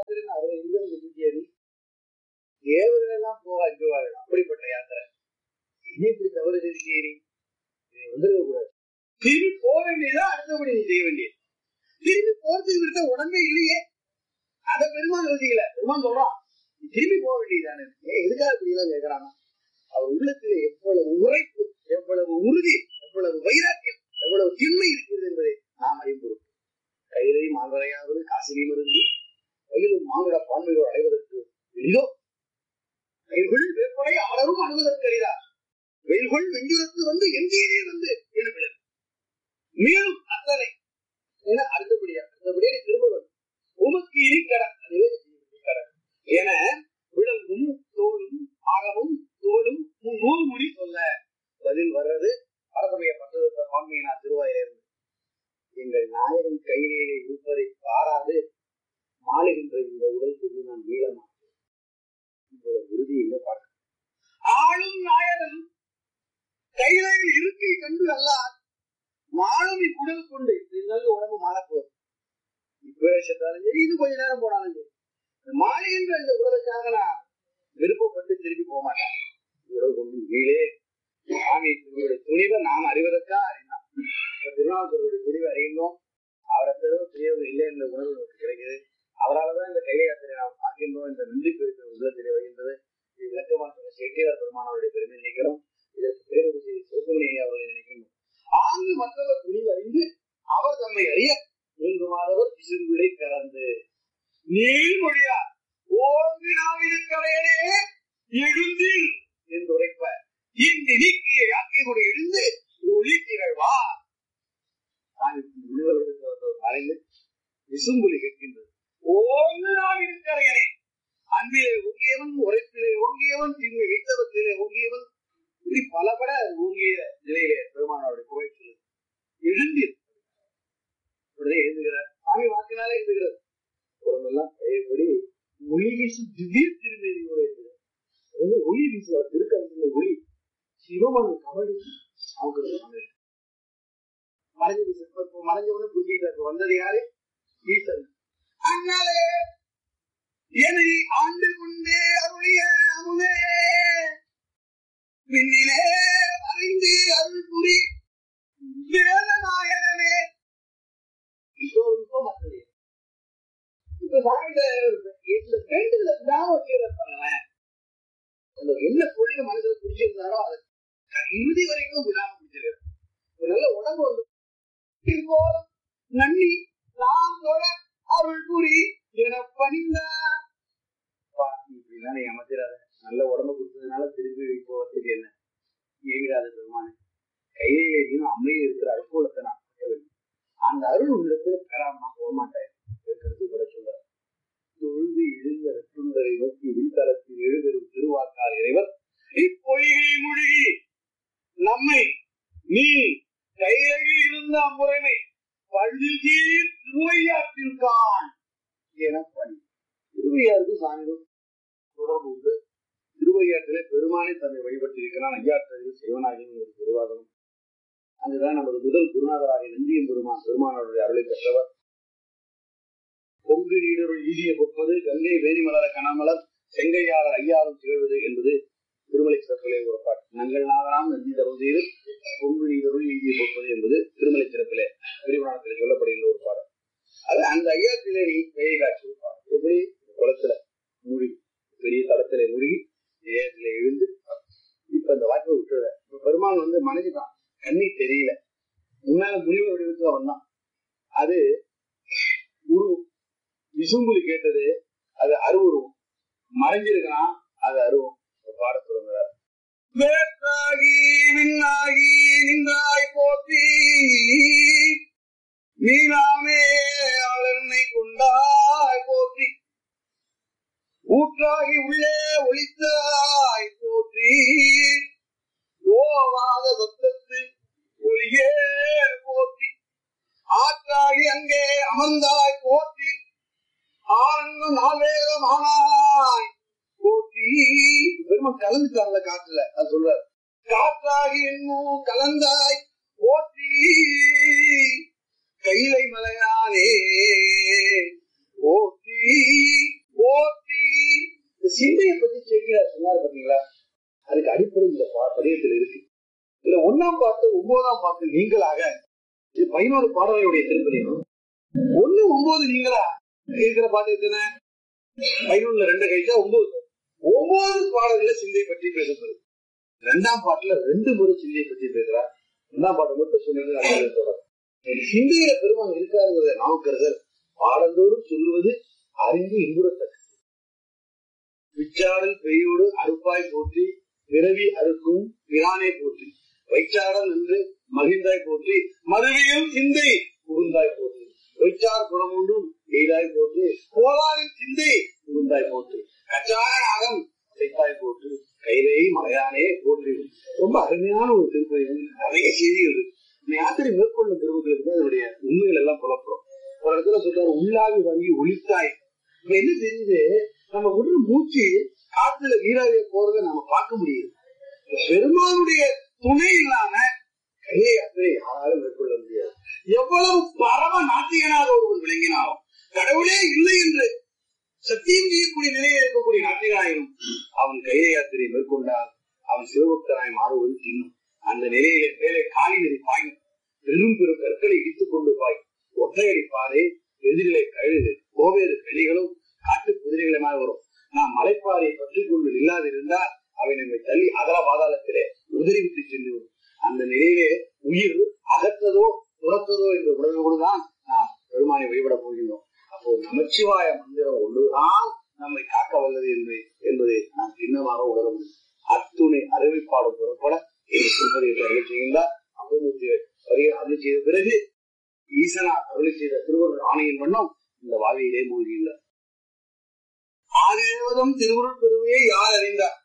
யாத்திரைன்னு அதை எங்க சுத்தியாரி தேவர்கள் எல்லாம் போக அஞ்சுவார்கள். அப்படிப்பட்ட யாத்திரை இனி இப்படி தவறு செஞ்சேரி வந்துருக்க கூடாது. திரும்பி போக வேண்டியதான் அடுத்தபடி நீ செய்ய வேண்டியது. திரும்பி போறதுக்கு விட்ட உடம்பே இல்லையே, அதை பெருமான் யோசிக்கல. பெருமான் சொல்றான் திரும்பி போக வேண்டியதானே. எதுக்காக இப்படி எல்லாம் கேட்கறாங்க? அவர் உள்ளத்திலே எவ்வளவு உரைப்பு, எவ்வளவு உறுதி, எவ்வளவு வைராக்கியம், எவ்வளவு திண்மை இருக்கிறது என்பதை நாம் அறிவுறும். கையிலை மால்வரையாவது காசிலையும் இருந்து வயலும் மானுட பான்மையோடு அடைவதற்கு எளிதோ, வெயில்கொள் வேப்படை ஆடரும் அணுவதற்கு அரிதா, வெயில்கொள் வெஞ்சுரத்து வந்து எங்கேயே வந்து என விளக்கு மேலும் அத்தனை என அடுத்தபடியா அடுத்தபடியா திரும்ப வேண்டும். உமக்கு இனி கடன் அதுவே கடன் என விலங்கும் தோளும் ஆகமும் தோளும் நூறு முடி சொல்ல பதில் வர்றது பரசமய பற்றத பான்மையினா திருவாயிலிருந்து. எங்கள் நாயகன் கையிலே இருப்பதை பாராது மாளுகின்ற இந்த உடல் கொண்டு நான் வீழமாட்டேன். உறுதி இல்லை பார்க்க. ஆளும் நாயகன் கையிலையில் இருக்கை கண்டு அல்ல மாளும் இக்குடல் கொண்டு நல்ல உடம்பு மாறப்போகுது. இப்பேஷத்தாலும் சரி, இது கொஞ்ச நேரம் போனாலும் சரி, மாறுகின்ற இந்த உடலுக்காக நான் விருப்பப்பட்டு திரும்பி போக மாட்டேன். உடல் கொண்டு வீழே சாமி துணிவை நாம் அறிவதற்கா அறிந்தான். இப்ப திருநாவுக்கருடைய துணிவை அறிகின்றோம். அவரை தவிர பெரியவங்க இல்லை என்ற உணர்வு நமக்கு கிடைக்குது. அவரால்தான் இந்த கைலை யாத்திரை நாம் பார்க்கின்றோம். இந்த நன்றி பெருக்கிற உள்ளத்திலே வருகின்றது. இது விளக்கமான செட்டியார் பெருமானவருடைய பெருமை நினைக்கிறோம். இதற்கு பேரவை செய்தி சிவசுமணி அவர்களை நினைக்கின்றோம். ஆங்கு மற்றவர் துணிவு அறிந்து அவர் தம்மை அறிய மூன்று மாதவர் பிசுவிடை கறந்து நீள்மொழியார் ஓங்கு நாவினுக்கரையனே எழுந்தீர் என்று உரைப்ப இந்த நீக்கிய யாக்கையுடைய எழுந்து ஒளி திகழ்வார். மறைந்து விசும்புலி கேட்கின்றது. ஓங்கு நாவினுக்கரையனே, அன்பிலே ஓங்கியவன், உரைப்பிலே ஓங்கியவன், திண்மை வைத்தவத்திலே ஓங்கியவன், இப்படி பலபட ஓங்கிய நிலையிலே பெருமானவருடைய புகழ் சொல்லுது. எழுந்தீர் உடனே எழுந்துகிறார். சாமி வாக்கினாலே எழுந்துகிறார். உடம்பெல்லாம் பழையபடி ஒளி வீசு திடீர் திருமேனியோட எழுதுகிறார். ஒளி வீசுவார். திருக்கரத்துல ஒளி சிவமான கவலை அவங்க மறைஞ்சது. மறைஞ்சவனு புரிஞ்சுக்கிட்டாரு. வந்தது யாரு? ஈசன். அதனாலே என்னை ஆண்டு கொண்டே அருளிய அமுதே பின்னிலே அறிந்து அருள் புரி வேதநாயகனே. இப்போ மற்றது இப்ப சாமியில வேண்டுதல விடாம பண்ணுவேன். அந்த என்ன பொருளை மனசுல பிடிச்சிருந்தாரோ அதை இறுதி வரைக்கும் விடாம பிடிச்சிருக்காரு. ஒரு நல்ல உடம்பு வந்து போதும் நன்னி நாம் தொழ அருள் புரி என பணிந்தா இப்படின்னா நீ அமைச்சிடாத. நல்ல உடம்பு கொடுத்ததுனால திரும்பி போவதுக்கு என்ன ஏவிடாத பெருமானே. கையிலேயும் அம்மையில் இருக்கிற அருகோலத்தை நான் கட்ட வேண்டும். அந்த அருள் உள்ளத்துல பெறாம நான் போக மாட்டேன். கருத்து கூட சொல்ற தொழுது எழுந்த ரத்துண்டரை நோக்கி விண்தளத்தில் எழுதரும் திருவாக்கால் இறைவர் இப்பொய்கை மூழ்கி நம்மை நீ கையில் இருந்த முறைமை பள்ளியில் திருவையாற்றில் காண் என பணி. திருவையாருக்கு சாமியும் தொடர்பு உண்டு. திருவையாற்றிலே பெருமானை தன்னை வழிபட்டிருக்கிறான். ஐயாற்றில் சிவனாகியும் ஒரு திருவாதனம். அங்குதான் நமது முதல் குருநாதராகிய நந்தியம் பெருமான் பெருமானவருடைய அருளை பெற்றவர். பொங்கு நீடருள் ஈதிய பொற்பது கங்கை வேணிமலர கணமலர் செங்கையாளர் ஐயாவும் திகழ்வது என்பது திருமலை சிறப்பிலே ஒரு பாட்டு. நங்கள் நாகராம் நந்தி தவம் செய்து பொங்கு நீடருள் ஈதிய பொற்பது என்பது திருமலை சிறப்பிலே பெருமானத்திலே சொல்லப்படுகின்ற ஒரு பாடல். அது அந்த ஐயாத்திலே நீ கையை காட்சி பாடு. எப்படி குளத்துல மூழ்கி பெரிய தளத்திலே மூழ்கி ஏகத்திலே எழுந்து இப்ப அந்த வாய்ப்பை விட்டுற. இப்ப பெருமான் வந்து மனைவிதான், கண்ணி தெரியல. முன்னால முனிவர் வடிவத்துல வந்தான். அது உருவம். விசும்புலி கேட்டது அது அருவுருவம். மறைஞ்சிருக்கிறான் அது அருவம். பாட தொடங்குறார். வேற்றாகி விண்ணாகி நின்றாய் போற்றி மீனாமே அலர்னை கொண்டாய் போற்றி ஊற்றாகி உள்ளே ஒளித்தாய் போற்றி ஓவாத சத்தத்து ஒளியே போற்றி ஆற்றாகி அங்கே அமர்ந்தாய் போற்றி ஆனந்த நாவேதமானாய் போற்றி. பெருமாள் கலந்துட்டாங்கல்ல காற்றுல, அது சொல்றாரு. காற்றாகி என்னும் கலந்தாய் போற்றி கைலை மலையானே போற்றி சிந்தையை பத்தி சேர்க்கிறார் சொன்னார் பாத்தீங்களா, அதுக்கு அடிப்படை இந்த பதியத்தில் இருக்கு. இதுல ஒன்னாம் பாட்டு ஒன்பதாம் பாட்டு நீங்களாக, இது பதினோரு பாடலுடைய திருப்பதியும். ஒண்ணு ஒன்பது நீங்களா இருக்கிற பாட்டு எத்தனை? பதினொன்னுல ரெண்டு கழிச்சா ஒன்பது. ஒன்பது பாடல்கள சிந்தை பற்றி பேசப்படுது. ரெண்டாம் பாட்டுல ரெண்டு முறை சிந்தையை பற்றி பேசுறார். ரெண்டாம் பாட்டு மட்டும் சொன்னது சிந்தையில பெருமான் இருக்காருங்கிறத நாவுக்கரசர் பாடந்தோறும் சொல்லுவது அறிந்து இன்புறத்தக்க. விச்சாடல் பெய்யோடு அறுப்பாய் போற்றி பிறவி அறுக்கும் பிரானே போற்றி வைச்சாடல் என்று மகிழ்ந்தாய் போற்றி மறுவியும் சிந்தை புகுந்தாய் போற்றி வைச்சார் குணமொன்றும் எய்தாய் போற்றி போதாரின் சிந்தை புகுந்தாய் போற்றி கச்சாயனாகம் செய்தாய் போற்றி கைதை மலையானே போற்றி. ரொம்ப அருமையான ஒரு திருப்பதி. நிறைய செய்திகள் இருக்கு. யாத்திரை மேற்கொள்ளும் திருவுகளுக்கு அதனுடைய உண்மைகள் எல்லாம் புலப்படும். ஒரு இடத்துல சொல்றாரு உள்ளாவி வாங்கி ஒளித்தாய். இப்ப என்ன தெரியுது, நம்ம ஒன்று மூச்சு காத்துல வீராவிய போறதை நம்ம பார்க்க முடியுது. பெருமானுடைய துணை இல்லாம கையை யாத்திரை யாராலும் மேற்கொள்ள முடியாது. எவ்வளவு பரம நாத்திகனாக ஒருவன் விளங்கினாலும் கடவுளே இல்லை என்று சத்தியம் செய்யக்கூடிய நிலையில் இருக்கக்கூடிய நாத்திகனாயினும் அவன் கையை யாத்திரை மேற்கொண்டால் அவன் சிவபக்தனாய் மாறுவது தின்னும். அந்த நிலையில மேலே காலி நெறி பாயும். பெரும் பெரும் கற்களை இடித்துக் கொண்டு பாய். ஒற்றையடி பாறை எதிரிலே கழுது கோவேறு களிகளும் காட்டு குதிரைகளுமாய் வரும். நாம் மலைப்பாறையை பற்றி கொண்டு இல்லாதிருந்தால் அவை நம்மை தள்ளி அகல பாதாளத்திலே உதறிவிட்டு சென்று வரும். அந்த நிலையிலே உயிர் அகற்றதோ துறத்ததோ என்ற உணர்வோடுதான் நாம் பெருமானை வழிபட போகின்றோம். அப்போ நமச்சிவாய மந்திரம் ஒன்றுதான் நம்மை காக்க வல்லது என்பதை என்பதை நாம் சின்னமாக உணர முடியும். அத்துணை அறிவிப்பாடும் புறப்பட அருளை செய்கின்றார். அப்பமூர்த்தி அருளை செய்த பிறகு ஈசனார் அருளை செய்த திருவருள் ஆணையின் வண்ணம் இந்த வாவியிலே மூழ்கியுள்ளார். ஆதிதேவதம் திருவுருள் பெருமையை யார் அறிந்தார்?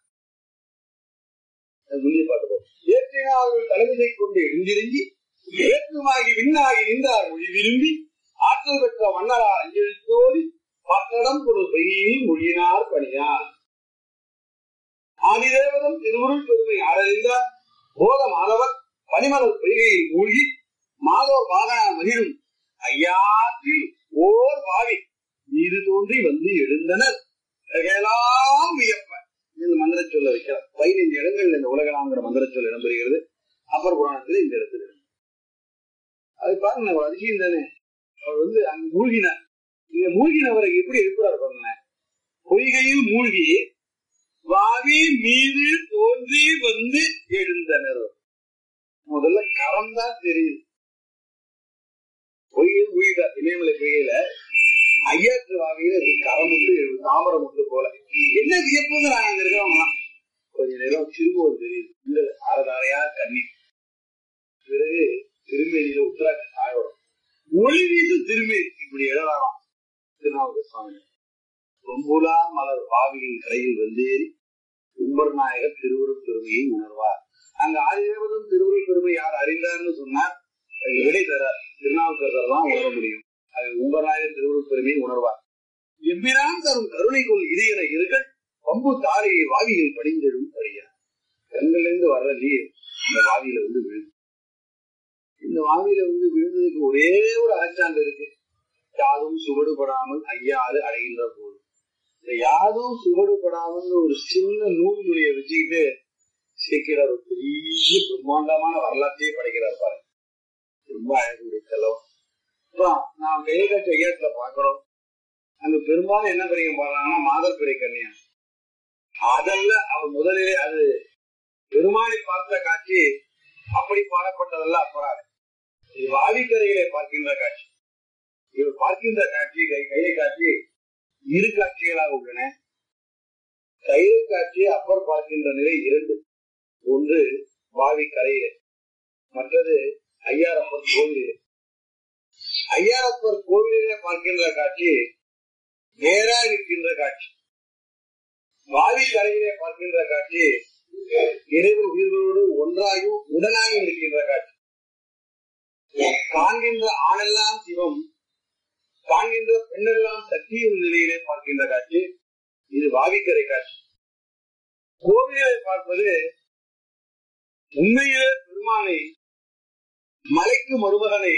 ஏற்றினார்கள் தலைமையை கொண்டு எழுந்திருங்கி ஏற்றுமாகி விண்ணாகி நின்றார் மொழி விரும்பி ஆற்றல் பெற்ற மன்னரார் அஞ்செழுத்தோடி பத்தடம் ஒரு பெய்யில் மொழியினார் பணியார். ஆதிதேவதம் திருவுருள் பெருமை யார் அறிந்தார்? போத மாணவர் பனிமலர் பொய்கையில் மூழ்கி மாதோர் வாகன மகிழும் ஐயாற்றில் ஓர் வாவி நீரு தோன்றி வந்து எழுந்தனர் எல்லாம் வியப்ப. இந்த மந்திர சொல்ல வைக்கிறார். பதினைந்து இடங்கள் இந்த உலகலாங்கிற மந்திர சொல் இடம்பெறுகிறது. அப்பர் புராணத்துல இந்த இடத்துல அது பாருங்க, ஒரு அதிசயம் தானே. அவர் வந்து அங்க மூழ்கினார். இந்த மூழ்கினவரை எப்படி இருக்கிறார் பாருங்க. பொய்கையில் மூழ்கி வாவி மீது தோன்றி வந்து எழுந்தனர். முதல்ல கரம் தான் தெரியுது. பொய்கையில் மூழ்கிட்டார். இமயமலை பொய்கையில ஐயாற்று வாவியில கரம் முட்டு தாமரம் முட்டு போல. என்ன வியப்புங்க நாங்க இருக்கவங்க கொஞ்ச நேரம் திரும்பவும் தெரியுது. இந்த அறதாரையா கண்ணீர். பிறகு திருமேனியில உத்தராட்சி சாயோடும் ஒளி வீசு திருமேனி இப்படி எழலாம். திருநாவுக்கர சுவாமி ரொம்புலா மலர் வாவியின் கரையில் வந்தேறி உம்பர் நாயகர் திருவுருள் பெருமையை உணர்வார். அங்க ஆதிதேவதம் திருவுருள் பெருமை யார் அறிந்தார்னு சொன்னார். விடை தரார். திருநாவுக்கரசர் தான் உணர முடியும். அது உம்பர் நாயகர் திருவுருள் பெருமையை உணர்வார். எம்பிரான் தரும் கருணைக்குள் இதயன இருகள் பம்பு தாரையை வாவியில் படிந்தெழும் படியார். கண்ணிலிருந்து வர்ற நீர் இந்த வாவியில வந்து விழுது. இந்த வாவியில வந்து விழுந்ததுக்கு ஒரே ஒரு அகச்சான்று இருக்கு. யாதும் சுவடுபடாமல் ஐயாறு அடைகின்ற போது இந்த யாதும் சுவடுபடாமல் ஒரு சின்ன நூல் நுழைய வச்சுக்கிட்டு சேர்க்கிறார். ஒரு பெரிய பிரம்மாண்டமான வரலாற்றையே படைக்கிறார் பாருங்க. ரொம்ப அழகுடைய செலவு. நாம் கையை காட்சி ஐயாத்துல பாக்குறோம். அங்க பெரும்பாலும் என்ன படிக்க பாடுறாங்கன்னா மாதர் பிறை கன்னியா. அதல்ல அவர் முதலிலே அது பெருமானை பார்த்த காட்சி அப்படி பாடப்பட்டதல்ல. அப்பறாது இது வாவிக்கரைகளை பார்க்கின்ற காட்சி. இவர் பார்க்கின்ற காட்சி கை கையை காட்சி இரு காட்சிகளாக உள்ளன. கையை காட்சி அப்பர் பார்க்கின்ற நிலை இரண்டு. ஒன்று வாவி கரையிலே, மற்றது ஐயாரப்பர் கோவிலே. ஐயாரப்பர் கோவிலே பார்க்கின்ற காட்சி நேராக இருக்கின்ற காட்சி. வாவி கரையிலே பார்க்கின்ற காட்சி இறைவன் உயிர்களோடு ஒன்றாயும் உடனாயும் இருக்கின்ற காட்சி. காண்கின்ற ஆணெல்லாம் சிவம், காண்கின்ற பெண்ணெல்லாம் சக்தியின் நிலையிலே பார்க்கின்ற காட்சி. இது வாவிக்கரை காட்சி. கோவிலை பார்ப்பது உண்மையிலே பெருமானை மலைக்கு மருமகனை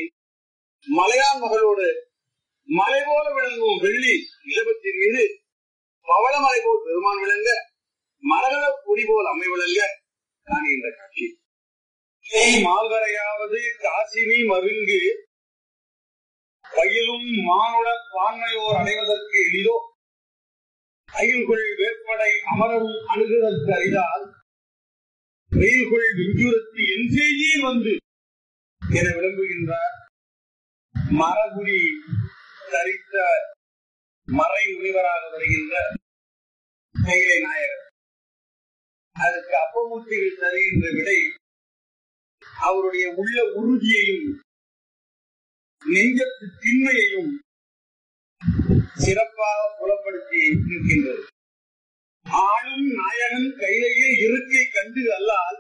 மலையான் மகளோடு மலை போல விளங்கும் வெள்ளி ரிஷபத்தின் மீது பவள மரகமலை போல் பெருமான் விளங்க, மரகத பொடி போல் அம்மை விளங்க காணுகின்ற காட்சி. மால்வரையாவது காசினி மருங்கு பயிலும் மானுட பான்மையோர் அடைவதற்கு எளிதோ, அயில்குள் வேற்படை அமரரும் அணுகுதற்கு அறிதால் வெயில்குள் விஞ்சுரத்து என் செய்தியில் வந்து என விளம்புகின்றார் மரகுடி தரித்த மறை முனிவராக வருகின்ற கைலை நாயகர். அதற்கு அப்பமூர்த்திகள் தருகின்ற விடை அவருடைய உள்ள உறுதியையும் நெஞ்சத்து திண்மையையும் சிறப்பாக புலப்படுத்தி இருக்கின்றது. ஆளும் நாயகன் கையிலேயே இருக்கை கண்டு அல்லால்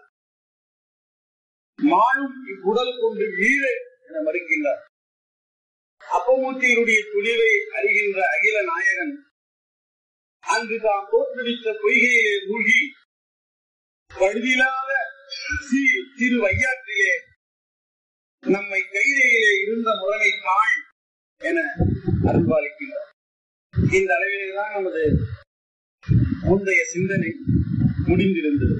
மாளும் இவ்வுடல் கொண்டு வீழ என மறுக்கின்றார். அப்பமூர்த்தியினுடைய துணிவை அறிகின்ற அகில நாயகன் அங்கு தாம் தோற்றுவித்த பொய்கையிலே மூழ்கி பழுதில்லாத சிறு வையாற்றிலே நம்மை கையிலேயே இருந்த முறைமை தாழ் என அருள்பாலிக்கின்றார். இந்த அளவில்தான் நமது முந்தைய சிந்தனை முடிந்திருந்தது.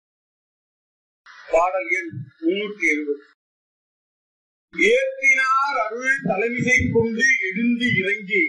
பாடல் எண் முன்னூற்றி எழுபது. ஏற்றினார் அருள் தலைமிசை கொண்டு எழுந்து இறங்கி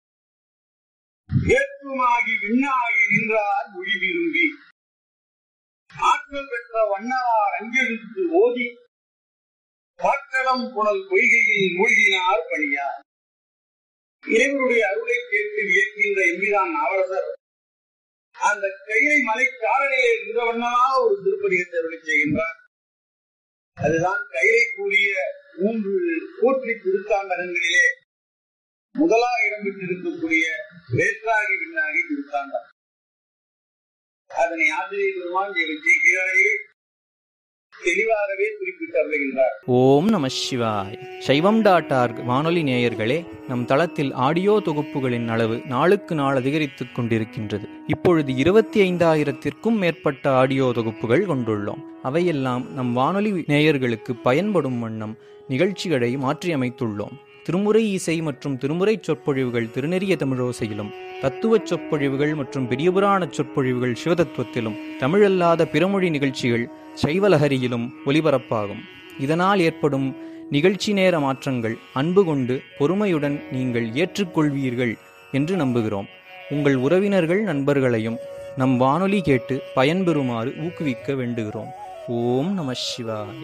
ஏற்றுமாகி விண்ணாகி நின்றார் மொழி விரும்பி ஆற்றல் பெற்ற வண்ணார் அஞ்செழுத்து ஓதி பாற்றடம் புனல் பொய்கையில் மூழ்கினார் பணியார். இறைவனுடைய அருளை கேட்டு வியக்கின்ற எம்பிரான் நாவரசர் அந்த கைலை மலை காரணிலே நின்றவண்ணமாக ஒரு திருப்பதிகத்தை அருளை செய்கின்றார். அதுதான் கைலை கூடிய மூன்று போற்றி திருத்தாண்டகங்களிலே முதலாக இடம்பெற்றிருக்கக்கூடிய வேற்றாகி விண்ணாகி திருத்தாண்டம். அதனை ஆசிரியர் பெருமான் விஜய் தெளிவாகவே குறிப்பிட்டார். ஓம் நம சிவாய். சைவம் டாட் ஆர்க் வானொலி நேயர்களே, நம் தளத்தில் ஆடியோ தொகுப்புகளின் அளவு நாளுக்கு நாள் அதிகரித்துக் கொண்டிருக்கின்றது. இப்பொழுது இருபத்தி ஐந்தாயிரத்திற்கும் மேற்பட்ட ஆடியோ தொகுப்புகள் கொண்டுள்ளோம். அவையெல்லாம் நம் வானொலி நேயர்களுக்கு பயன்படும் வண்ணம் நிகழ்ச்சிகளை மாற்றியமைத்துள்ளோம். திருமுறை இசை மற்றும் திருமுறை சொற்பொழிவுகள் திருநெறிய தமிழோசையிலும், தத்துவச் சொற்பொழிவுகள் மற்றும் பெரியபுராண சொற்பொழிவுகள் சிவதத்துவத்திலும், தமிழல்லாத பிறமொழி நிகழ்ச்சிகள் சைவலஹரியிலும் ஒலிபரப்பாகும். இதனால் ஏற்படும் நிகழ்ச்சி நேர மாற்றங்கள் அன்பு கொண்டு பொறுமையுடன் நீங்கள் ஏற்றுக்கொள்வீர்கள் என்று நம்புகிறோம். உங்கள் உறவினர்கள் நண்பர்களையும் நம் வானொலி கேட்டு பயன்பெறுமாறு ஊக்குவிக்க வேண்டுகிறோம். ஓம் நம சிவாய்.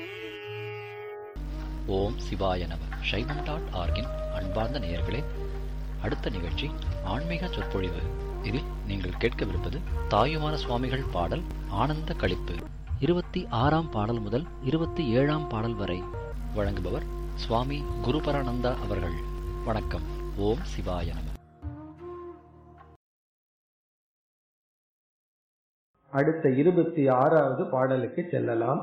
ஓம் சிவாய நம. சைவம் டாட் ஆர்கின் அன்பார்ந்த நேயர்களே, அடுத்த நிகழ்ச்சி ஆன்மீக சொற்பொழிவு. இதில் நீங்கள் கேட்கவிருப்பது தாயுமான சுவாமிகள் பாடல் ஆனந்த களிப்பு. இருபத்தி ஆறாம் பாடல் முதல் இருபத்தி ஏழாம் பாடல் வரை வழங்குபவர் சுவாமி குருபரானந்தா அவர்கள். வணக்கம். ஓம் சிவாய நம. அடுத்த இருபத்தி ஆறாவது பாடலுக்கு செல்லலாம்.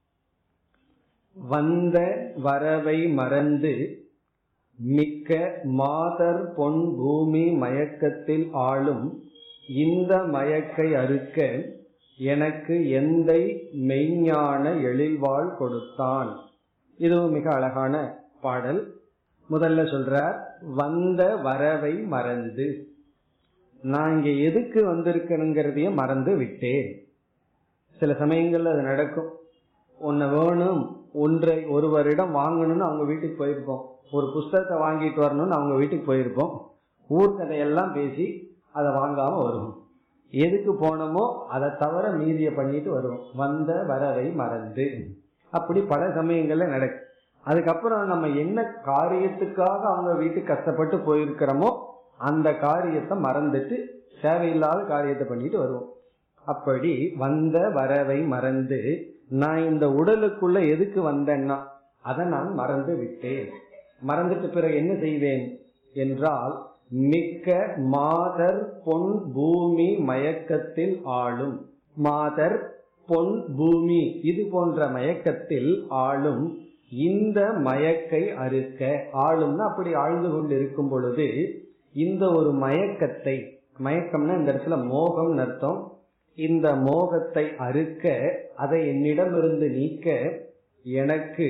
வந்த வரவை மறந்து மிக்க மாதர் பொன் பூமி மயக்கத்தில் ஆளும் இந்த மயக்கை அறுக்க எனக்கு எந்தை மெய்ஞான எழில்வாள் கொடுத்தான். இதுவும் மிக அழகான பாடல். முதல்ல சொல்றார், வந்த வரவை மறந்து. நான் இங்க எதுக்கு வந்திருக்கணுங்கிறதைய மறந்து விட்டேன். சில சமயங்கள்ல அது நடக்கும். ஒன்ன வேணும், ஒன்றை ஒருவரிடம் வாங்கணும்னு அவங்க வீட்டுக்கு போயிருப்போம். ஒரு புஸ்தகத்தை வாங்கிட்டு வரணும்னு அவங்க வீட்டுக்கு போயிருப்போம். ஊர்கதையெல்லாம் பேசி அதை வாங்காம வருவோம். எதுக்கு போனோமோ அதை தவிர மீதிய பண்ணிட்டு வருவோம். வந்த வரவை மறந்து. அப்படி பல சமயங்கள்ல நடக்கும். அதுக்கப்புறம் நம்ம என்ன காரியத்துக்காக அவங்க வீட்டுக்கு கஷ்டப்பட்டு போயிருக்கிறோமோ அந்த காரியத்தை மறந்துட்டு தேவையில்லாத காரியத்தை பண்ணிட்டு வருவோம். அப்படி வந்த வரவை மறந்து நான் இந்த உடலுக்குள்ள எதுக்கு வந்தேன்னா அதை நான் மறந்து விட்டேன். மறந்துட்டு பிறகு என்ன செய்வேன் என்றால், மிக்க மாதர் பொன் பூமி மயக்கத்தில் ஆளும். மாதர் பொன் பூமி இது போன்ற மயக்கத்தில் ஆளும் இந்த மயக்கை அறுக்க. ஆளும்னா அப்படி ஆழ்ந்து கொண்டு இருக்கும் பொழுது இந்த ஒரு மயக்கத்தை, மயக்கம்னா இந்த இடத்துல மோகம் அர்த்தம், இந்த மோகத்தை அறுக்க, அதை என்னிடமிருந்து நீக்க எனக்கு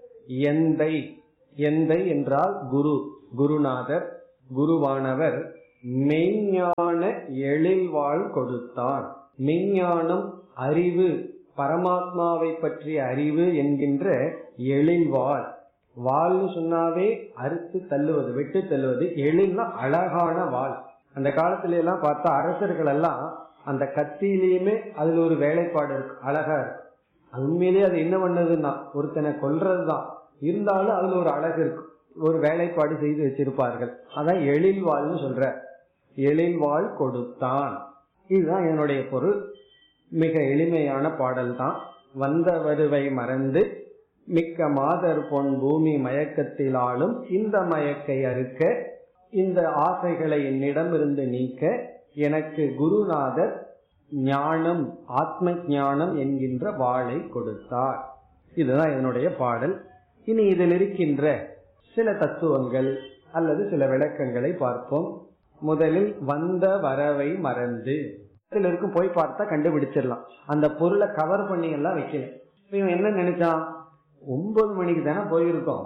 எந்தை, எந்தை என்றால் குரு, குருநாதர், குருவானவர் மெய்ஞான எழில்வாள் கொடுத்தான். மெய்ஞானம் அறிவு, பரமாத்மாவை பற்றிய அறிவு என்கின்ற எழில்வாள். வாள்னு சொன்னாவே அறுத்து தள்ளுவது, வெட்டு தள்ளுவது. எழில்னா அழகான வாள். அந்த காலத்துல எல்லாம் பார்த்தா அரசர்கள் எல்லாம் அந்த கத்தியிலயுமே அதுல ஒரு வேலைப்பாடு இருக்கு, அழகா இருக்கு. அது உண்மையிலேயே அது என்ன பண்ணதுன்னா ஒருத்தனை கொல்றதுதான், இருந்தாலும் அதுல ஒரு அழகு இருக்கு, ஒரு வேலைப்பாடு செய்து வச்சிருப்பார்கள். அதான் எழில்வாள்னு சொல்ற. எழில்வாள் கொடுத்தான், இதுதான் என்னுடைய பொருள். மிக எளிமையான பாடல் தான். வந்த வருவை மறந்து மிக்க மாதர் பொன் பூமி மயக்கத்தில் ஆளும் இந்த மயக்கை அறுக்க, இந்த ஆசைகளை என்னிடமிருந்து நீக்க எனக்கு குருநாதர் ஞானம், ஆத்ம ஞானம் என்கின்ற வாளை கொடுத்தார். இதுதான் என்னுடைய பாடல். இனி இதில் இருக்கின்ற சில தத்துவங்கள் அல்லது சில விளக்கங்களை பார்ப்போம். முதலில் வந்த வரவை மறந்து, இதுல இருக்கும் போய் பார்த்தா கண்டுபிடிச்சிடலாம். அந்த பொருளை கவர் பண்ணி எல்லாம் வைக்கல. இவன் என்ன நினைச்சான், ஒன்பது மணிக்கு தானே போயிருக்கோம்,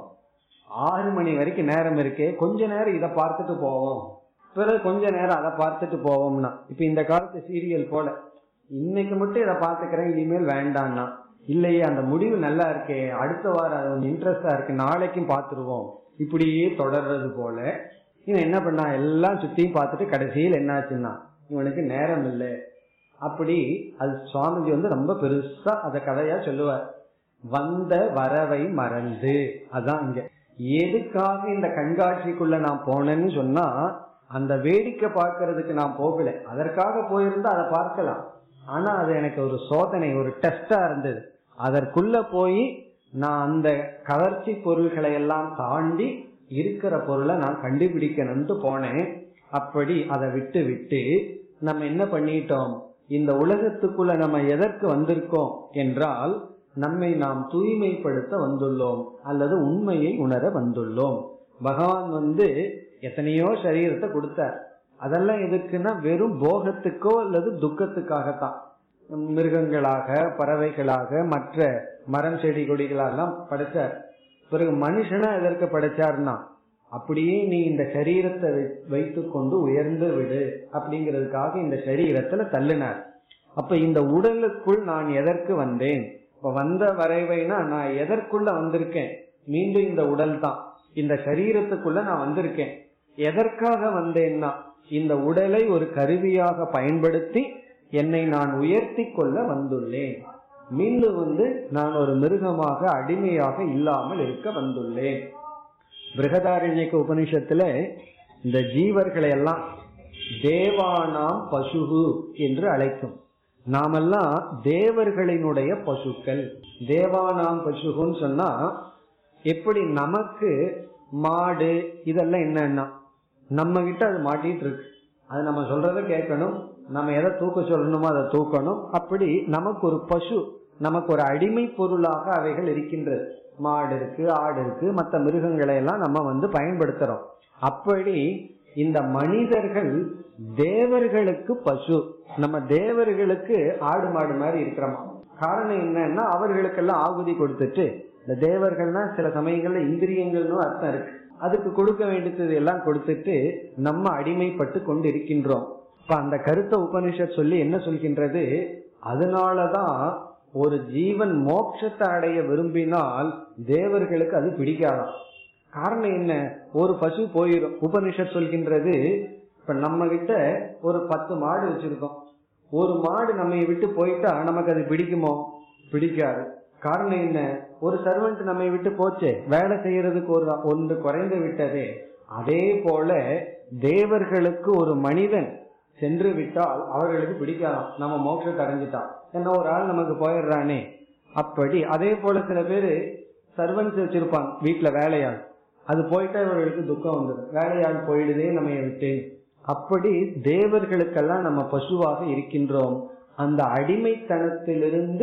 ஆறு மணி வரைக்கும் நேரம் இருக்கே, கொஞ்ச நேரம் இதை பார்த்துட்டு போவோம், பிறகு கொஞ்ச நேரம் அதை பார்த்துட்டு போவோம்னா. இப்ப இந்த காலத்து சீரியல் போல இன்னைக்கு மட்டும் இதை பார்த்துக்கிறேன், இனிமேல் வேண்டாம்னா, இல்லையே அந்த முடிவு நல்லா இருக்கே, அடுத்த வாரம் அது கொஞ்சம் இன்ட்ரெஸ்டா இருக்கு, நாளைக்கும் பார்த்துருவோம், இப்படியே தொடர்றது போல. இவன் என்ன பண்ணா, எல்லாம் சுத்தியும் பார்த்துட்டு கடைசியில் என்னாச்சுன்னா இவனுக்கு நேரம் இல்லை. அப்படி அது சுவாமிஜி வந்து ரொம்ப பெருசா அத கதையா சொல்லுவார். வந்த வரவை மறந்து, அதான் இங்க எதுக்காக இந்த கண்காட்சிக்குள்ள நான் போனேன்னு சொன்னா, அந்த வேடிக்கை பார்க்கறதுக்கு நான் போகல, அதற்காக போயிருந்தா அதை பார்க்கலாம். ஆனா அது எனக்கு ஒரு சோதனை, ஒரு டெஸ்டா இருந்தது. அதற்குள்ள போய் நான் அந்த கவர்ச்சி பொருள்களை எல்லாம் தாண்டி இருக்கிற பொருளை நான் கண்டுபிடிக்கணும்னு போனேன். அப்படி அதை விட்டு விட்டு நம்ம என்ன பண்ணிட்டோம், இந்த உலகத்துக்குள்ள நம்ம எதற்கு வந்திருக்கோம் என்றால், நம்மை நாம் தூய்மைப்படுத்த வந்துள்ளோம் அல்லது உண்மையை உணர வந்துள்ளோம். பகவான் வந்து எத்தனையோ சரீரத்தை கொடுத்தார். அதெல்லாம் எதுக்குன்னா வெறும் போகத்துக்கோ அல்லது துக்கத்துக்காகத்தான். மிருகங்களாக, பறவைகளாக, மற்ற மரம் செடி கொடிகளெல்லாம் படைச்சார். பிறகு மனுஷனா எதற்கு படைச்சார்னா, அப்படியே நீ இந்த சரீரத்தை வைத்து கொண்டு உயர்ந்து விடு அப்படிங்கிறதுக்காக இந்த சரீரத்துல தள்ளினார். அப்ப இந்த உடலுக்குள் நான் எதற்கு வந்தேன், இப்ப வந்த வரைவைனா நான் எதற்குள்ள வந்திருக்கேன், மீண்டும் இந்த உடல் தான், இந்த சரீரத்துக்குள்ள நான் வந்திருக்கேன். எதற்காக வந்தேன்னா, இந்த உடலை ஒரு கருவியாக பயன்படுத்தி என்னை நான் உயர்த்தி கொள்ள வந்துள்ளேன். மீண்டும் வந்து நான் ஒரு மிருகமாக அடிமையாக இல்லாமல் இருக்க வந்துள்ளேன். பிருகதாரண்யக உபனிஷத்துல இந்த ஜீவர்களை எல்லாம் தேவானாம் பசுகு என்று அழைக்கும். நாமெல்லாம் தேவர்களினுடைய பசுக்கள். தேவானாம் பசுகுன்னு சொன்னா, எப்படி நமக்கு மாடு இதெல்லாம் என்னன்னா நம்ம கிட்ட அது மாட்டிட்டு இருக்கு, அது நம்ம சொல்றத கேட்கணும், நம்ம எதை தூக்க சொல்லணுமோ அதை தூக்கணும். அப்படி நமக்கு ஒரு பசு, நமக்கு ஒரு அடிமை பொருளாக அவைகள் இருக்கின்றது. மாடு இருக்கு, ஆடு இருக்கு, மற்ற மிருகங்களை எல்லாம் நம்ம வந்து பயன்படுத்துறோம். அப்படி இந்த மனிதர்கள் தேவர்களுக்கு பசு, நம்ம தேவர்களுக்கு ஆடு மாடு மாதிரி இருக்கிறோமா. காரணம் என்னன்னா, அவர்களுக்கெல்லாம் ஆகுதி கொடுத்துட்டு, இந்த தேவர்கள்னா சில சமயங்கள்ல இந்திரியங்கள்னு அர்த்தம் இருக்கு, அதுக்கு கொடுக்க வேண்டியது எல்லாம் கொடுத்துட்டு நம்ம அடிமைப்பட்டு கொண்டு இருக்கின்றோம். இப்ப அந்த கருத்தை உபனிஷத் சொல்லி என்ன சொல்கின்றது, அதனாலதான் ஒரு ஜீவன் மோட்சத்தை அடைய விரும்பினால் தேவர்களுக்கு அது பிடிக்காதான். காரணம் என்ன, ஒரு பசு போயிடும். உபனிஷத் சொல்கின்றது, இப்ப நம்ம கிட்ட ஒரு பத்து மாடு வச்சிருக்கோம், ஒரு மாடு நம்ம விட்டு போயிட்டா நமக்கு அது பிடிக்குமோ, பிடிக்காது. காரணம் என்ன, ஒரு சர்வெண்ட் நம்ம விட்டு போச்சே, வேலை செய்யறதுக்கு ஒரு ஒன்று குறைந்து விட்டதே. அதே போல தேவர்களுக்கு ஒரு மனிதன் சென்று விட்டால் அவர்களுக்கு பிடிக்கலாம், நம்ம மோட்சத்தை அடைஞ்சிட்டான், என்ன ஒரு ஆள் நமக்கு போயிடுறானே. அப்படி அதே போல சில பேரு சர்வன்ஸ் வச்சிருப்பாங்க வீட்டுல வேலையாள், அது போயிட்டா இவர்களுக்கு துக்கம் வந்தது, வேலையாள் போயிடுதே நம்ம விட்டு. அப்படி தேவர்களுக்கெல்லாம் நம்ம பசுவாக இருக்கின்றோம். அந்த அடிமைத்தனத்திலிருந்து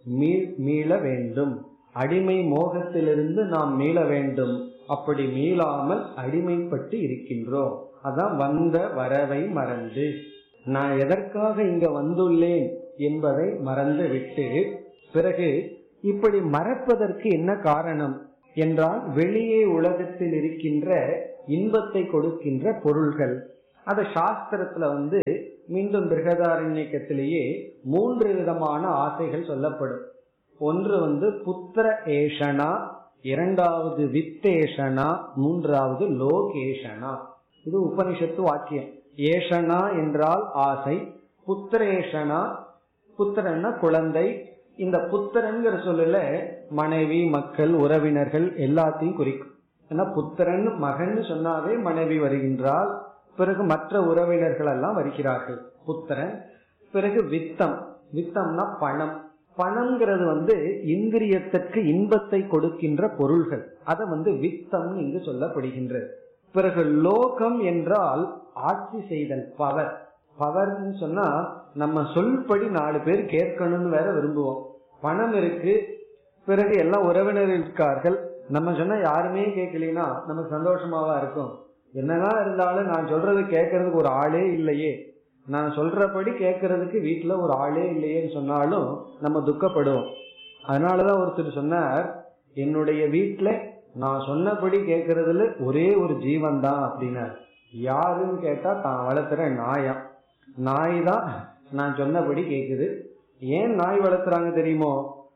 மீள வேண்டும், அடிமை மோகத்திலிருந்து நாம் மீள வேண்டும். அப்படி மீளாமல் அடிமைப்பட்டு இருக்கின்றோம். அதான் வந்த வரவை மறந்து, நான் எதற்காக இங்க வந்துள்ளேன் என்பதை மறந்து விட்டு, பிறகு இப்படி மறப்பதற்கு என்ன காரணம் என்றால், வெளியே உலகத்தில் இருக்கின்ற இன்பத்தை கொடுக்கின்ற பொருள்கள், அத சாஸ்திரத்துல வந்து மீண்டும் பிருகதாரண்யக்கத்திலேயே மூன்று விதமான ஆசைகள் சொல்லப்படும். ஒன்று வந்து புத்திர ஏஷனா, இரண்டாவது வித்தேஷனா, மூன்றாவது லோகேஷனா. இது உபனிஷத்து வாக்கியம். ஏஷனா என்றால் ஆசை, புத்திரேஷனா புத்திரன்னா குழந்தை. இந்த புத்திரன்கிற சொல்லல மனைவி, மக்கள், உறவினர்கள் எல்லாத்தையும் குறிக்கும். ஏன்னா புத்திரன் மகன் சொன்னாவே மனைவி வருகின்றால், பிறகு மற்ற உறவினர்கள் எல்லாம் வருகிறார்கள் புத்திரன். பிறகு வித்தம், வித்தம்னா பணம். பணம்ங்கிறது வந்து இந்திரியத்திற்கு இன்பத்தை கொடுக்கின்ற பொருள்கள், அதை வந்து வித்தம் இங்கு சொல்லப்படுகின்றது. பிறகு லோகம் என்றால் ஆட்சி செய்தல், பவர். பவர்னு சொன்னா நம்ம சொல்படி நாலு பேர் கேட்கணும்னு வேற விரும்புவோம். பணம் இருக்கு, பிறகு எல்லாம் உறவினர் இருக்கார்கள், நம்ம சொன்னா யாருமே கேட்கலனா நமக்கு சந்தோஷமாவா இருக்கும். என்னதான் இருந்தாலும் நான் சொல்றது கேட்கறதுக்கு ஒரு ஆளே இல்லையே, நான் சொல்றபடி கேட்கறதுக்கு வீட்டுல ஒரு ஆளே இல்லையேன்னு சொன்னாலும் நம்ம துக்கப்படுவோம். அதனாலதான் ஒருத்தர் சொன்னார், என்னுடைய வீட்டுல நான் சொன்னபடி கேட்கறதுல ஒரே ஒரு ஜீவன் தான் அப்படின்னார். யாருன்னு கேட்டா தான் வளர்த்துற நாயா. நாய் தான் நான் சொன்னபடி கேக்குது. ஏன் நாய் வளர்த்துறாங்க தெரியுமோ?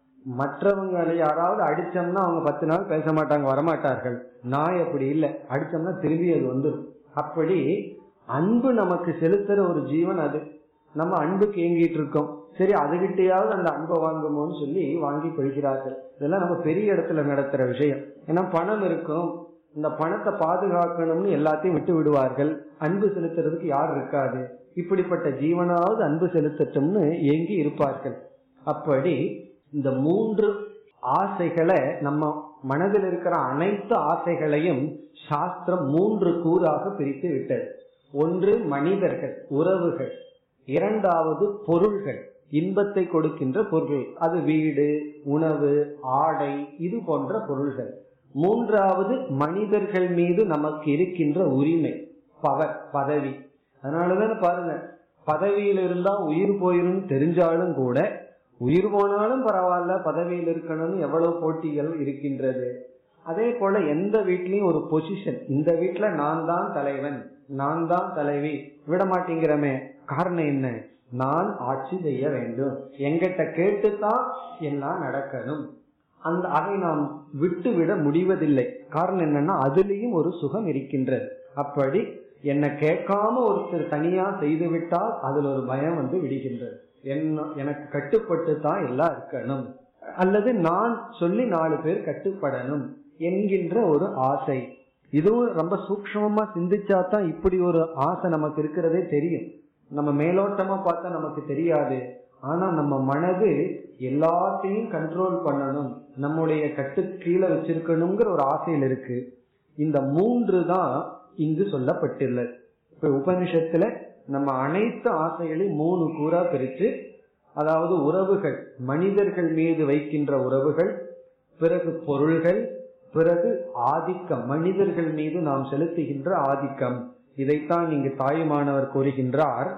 மற்றவங்களை யாராவது அடிச்சோம்னா அவங்க பத்து நாள் பேச மாட்டாங்க, வரமாட்டார்கள். நாய் அப்படி இல்லை, அடிச்சோம்னா திரும்பி அது வந்துடும். அப்படி அன்பு நமக்கு செலுத்துற ஒரு ஜீவன் அது. நம்ம அன்புக்கு ஏங்கிட்டு இருக்கோம், சரி அதுகிட்டையாவது அந்த அன்பை வாங்குமோன்னு சொல்லி வாங்கி கொள்கிறார்கள். இதெல்லாம் நம்ம பெரிய இடத்துல நடத்துற விஷயம். ஏன்னா பணம் இருக்கும், இந்த பணத்தை பாதுகாக்கணும்னு எல்லாத்தையும் விட்டு விடுவார்கள், அன்பு செலுத்துறதுக்கு யார் இருக்காது. இப்படிப்பட்ட ஜீவனாவது அன்பு செலுத்தட்டும்னு ஏங்கி இருப்பார்கள். அப்படி இந்த மூன்று ஆசைகளை, நம்ம மனதில் இருக்கிற அனைத்து ஆசைகளையும் சாஸ்திரம் மூன்று கூறாக பிரித்து விட்டது. ஒன்று மனிதர்கள், உறவுகள். இரண்டாவது பொருள்கள், இன்பத்தை கொடுக்கின்ற பொருள், அது வீடு, உணவு, ஆடை, இது போன்ற பொருள்கள். மூன்றாவது மனிதர்கள் மீது நமக்கு இருக்கின்ற உரிமை, பவர், பதவி. அதனாலதான் பாருங்க, பதவியில் இருந்தா உயிர் போயிரும் தெரிஞ்சாலும் கூட உயிர் போனாலும் பரவாயில்ல பதவியில் இருக்கணும்னு எவ்வளவு போட்டிகள் இருக்கின்றது. அதே போல எந்த வீட்லயும் ஒரு பொசிஷன், இந்த வீட்டுல நான் தான் தலைவன், நான் தான் தலைவி, விட மாட்டேங்கிறமே. காரணம் என்ன? நான் ஆட்சி செய்ய வேண்டும், எங்கிட்ட கேட்டுத்தான் எல்லாம் நடக்கணும். அந்த அதை நாம் விட்டு விட முடிவதில்லை. காரணம் என்னன்னா அதுலயும் ஒரு சுகம் இருக்கின்றது. அப்படி என்ன கேட்காம ஒருத்தர் தனியா செய்து விட்டால் அதுல ஒரு பயம் வந்து விடுகின்றது. என்ன எனக்கு கட்டுப்பட்டு தான் எல்லாம் இருக்கணும், அல்லது நான் சொல்லி நாலு பேர் கட்டுப்படணும் என்கின்ற ஒரு ஆசை. இதுவும் ரொம்ப சூக்ஷ்மமா சிந்திச்சாதான் இப்படி ஒரு ஆசை நமக்கு இருக்கிறதே தெரியும். நம்ம மேலோட்டமா பார்த்தா நமக்கு தெரியாது. ஆனா நம்ம மனது எல்லாத்தையும் கண்ட்ரோல் பண்ணணும், நம்முடைய கட்டு கீழே வச்சிருக்கணுங்கிற ஒரு ஆசையில் இருக்கு. இந்த மூன்று தான் இங்கு சொல்லப்பட்டுள்ளது. இப்ப உபனிஷத்துல நம்ம அனைத்து ஆசைகளையும் மூணு கூறா பிரிச்சு, அதாவது உறவுகள், மனிதர்கள் மீது வைக்கின்ற உறவுகள், பிறகு பொருள்கள், பிறகு ஆதிக்கம், மனிதர்கள் மீது நாம் செலுத்துகின்ற ஆதிக்கம். இதைத்தான் இங்கு தாயுமானவர் கூறுகின்றார்,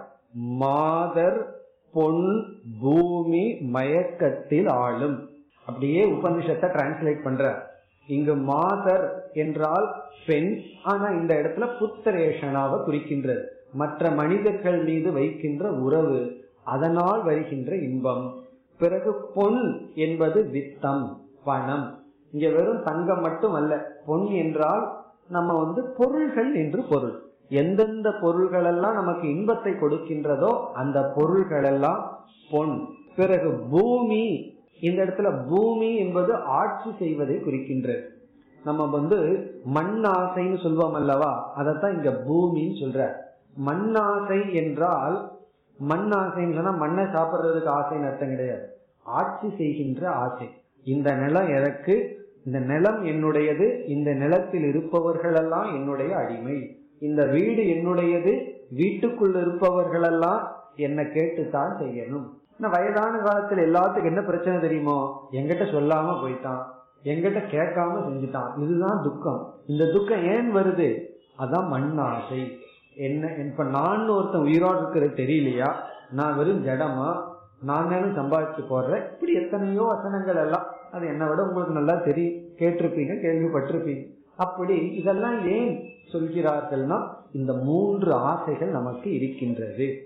மாதர் பொன் பூமி மயக்கத்தில் ஆளும். அப்படியே உபனிஷத்தை டிரான்ஸ்லேட் பண்றார். இங்கு மாதர் என்றால் பெண், ஆனா இந்த இடத்துல புத்திரேஷனாவை குறிக்கின்றது. மற்ற மனிதர்கள் மீது வைக்கின்ற உறவு, அதனால் வருகின்ற இன்பம். பிறகு பொன் என்பது வித்தம், பணம். இங்க வெறும் தங்கம் மட்டும் அல்ல, பொன் என்றால் நம்ம வந்து பொருள்கள் என்று பொருள். எந்தெந்த பொருள்கள் எல்லாம் நமக்கு இன்பத்தை கொடுக்கின்றதோ அந்த பொருள்கள் எல்லாம் பொன். பிறகு பூமி, இந்த இடத்துல பூமி என்பது ஆட்சி செய்வதை குறிக்கின்றது. நம்ம வந்து மண் ஆசைன்னு சொல்வோம் அல்லவா, அதத்தான் இங்க பூமின்னு சொல்ற. மண்ணாசை என்றால், மண் ஆசைன்னு சொன்னா மண்ணை சாப்பிடுறதுக்கு ஆசைன்னு அர்த்தம் கிடையாது, ஆட்சி செய்கின்ற ஆசை. இந்த நிலம் எனக்கு, இந்த நிலம் என்னுடையது, இந்த நிலத்தில் இருப்பவர்களெல்லாம் என்னுடைய அடிமை, இந்த வீடு என்னுடையது, வீட்டுக்குள் இருப்பவர்களெல்லாம் என்ன கேட்டுத்தான் செய்யணும். வயதான காலத்துல எல்லாத்துக்கும் என்ன பிரச்சனை தெரியுமோ, எங்கிட்ட சொல்லாம போயிட்டான், எங்கிட்ட கேட்காம செஞ்சுட்டான், இதுதான் துக்கம். இந்த துக்கம் ஏன் வருது? அதான் மண் ஆசை. என்ன இப்ப நான் ஒருத்தன் உயிரோடு இருக்கிறது தெரியலையா, நான் வெறும் ஜடமா, நான் தானே சம்பாதிச்சு போடுறேன், இப்படி எத்தனையோ வசனங்கள் எல்லாம், அது என்னை விட உங்களுக்கு நல்லா தெரியும், கேட்டிருப்பீங்க, கேள்விப்பட்டிருப்பீங்க. அப்படி இதெல்லாம் ஏன் சொல்கிறார்கள்னா, இந்த மூன்று ஆசைகள் நமக்கு இருக்கின்றது.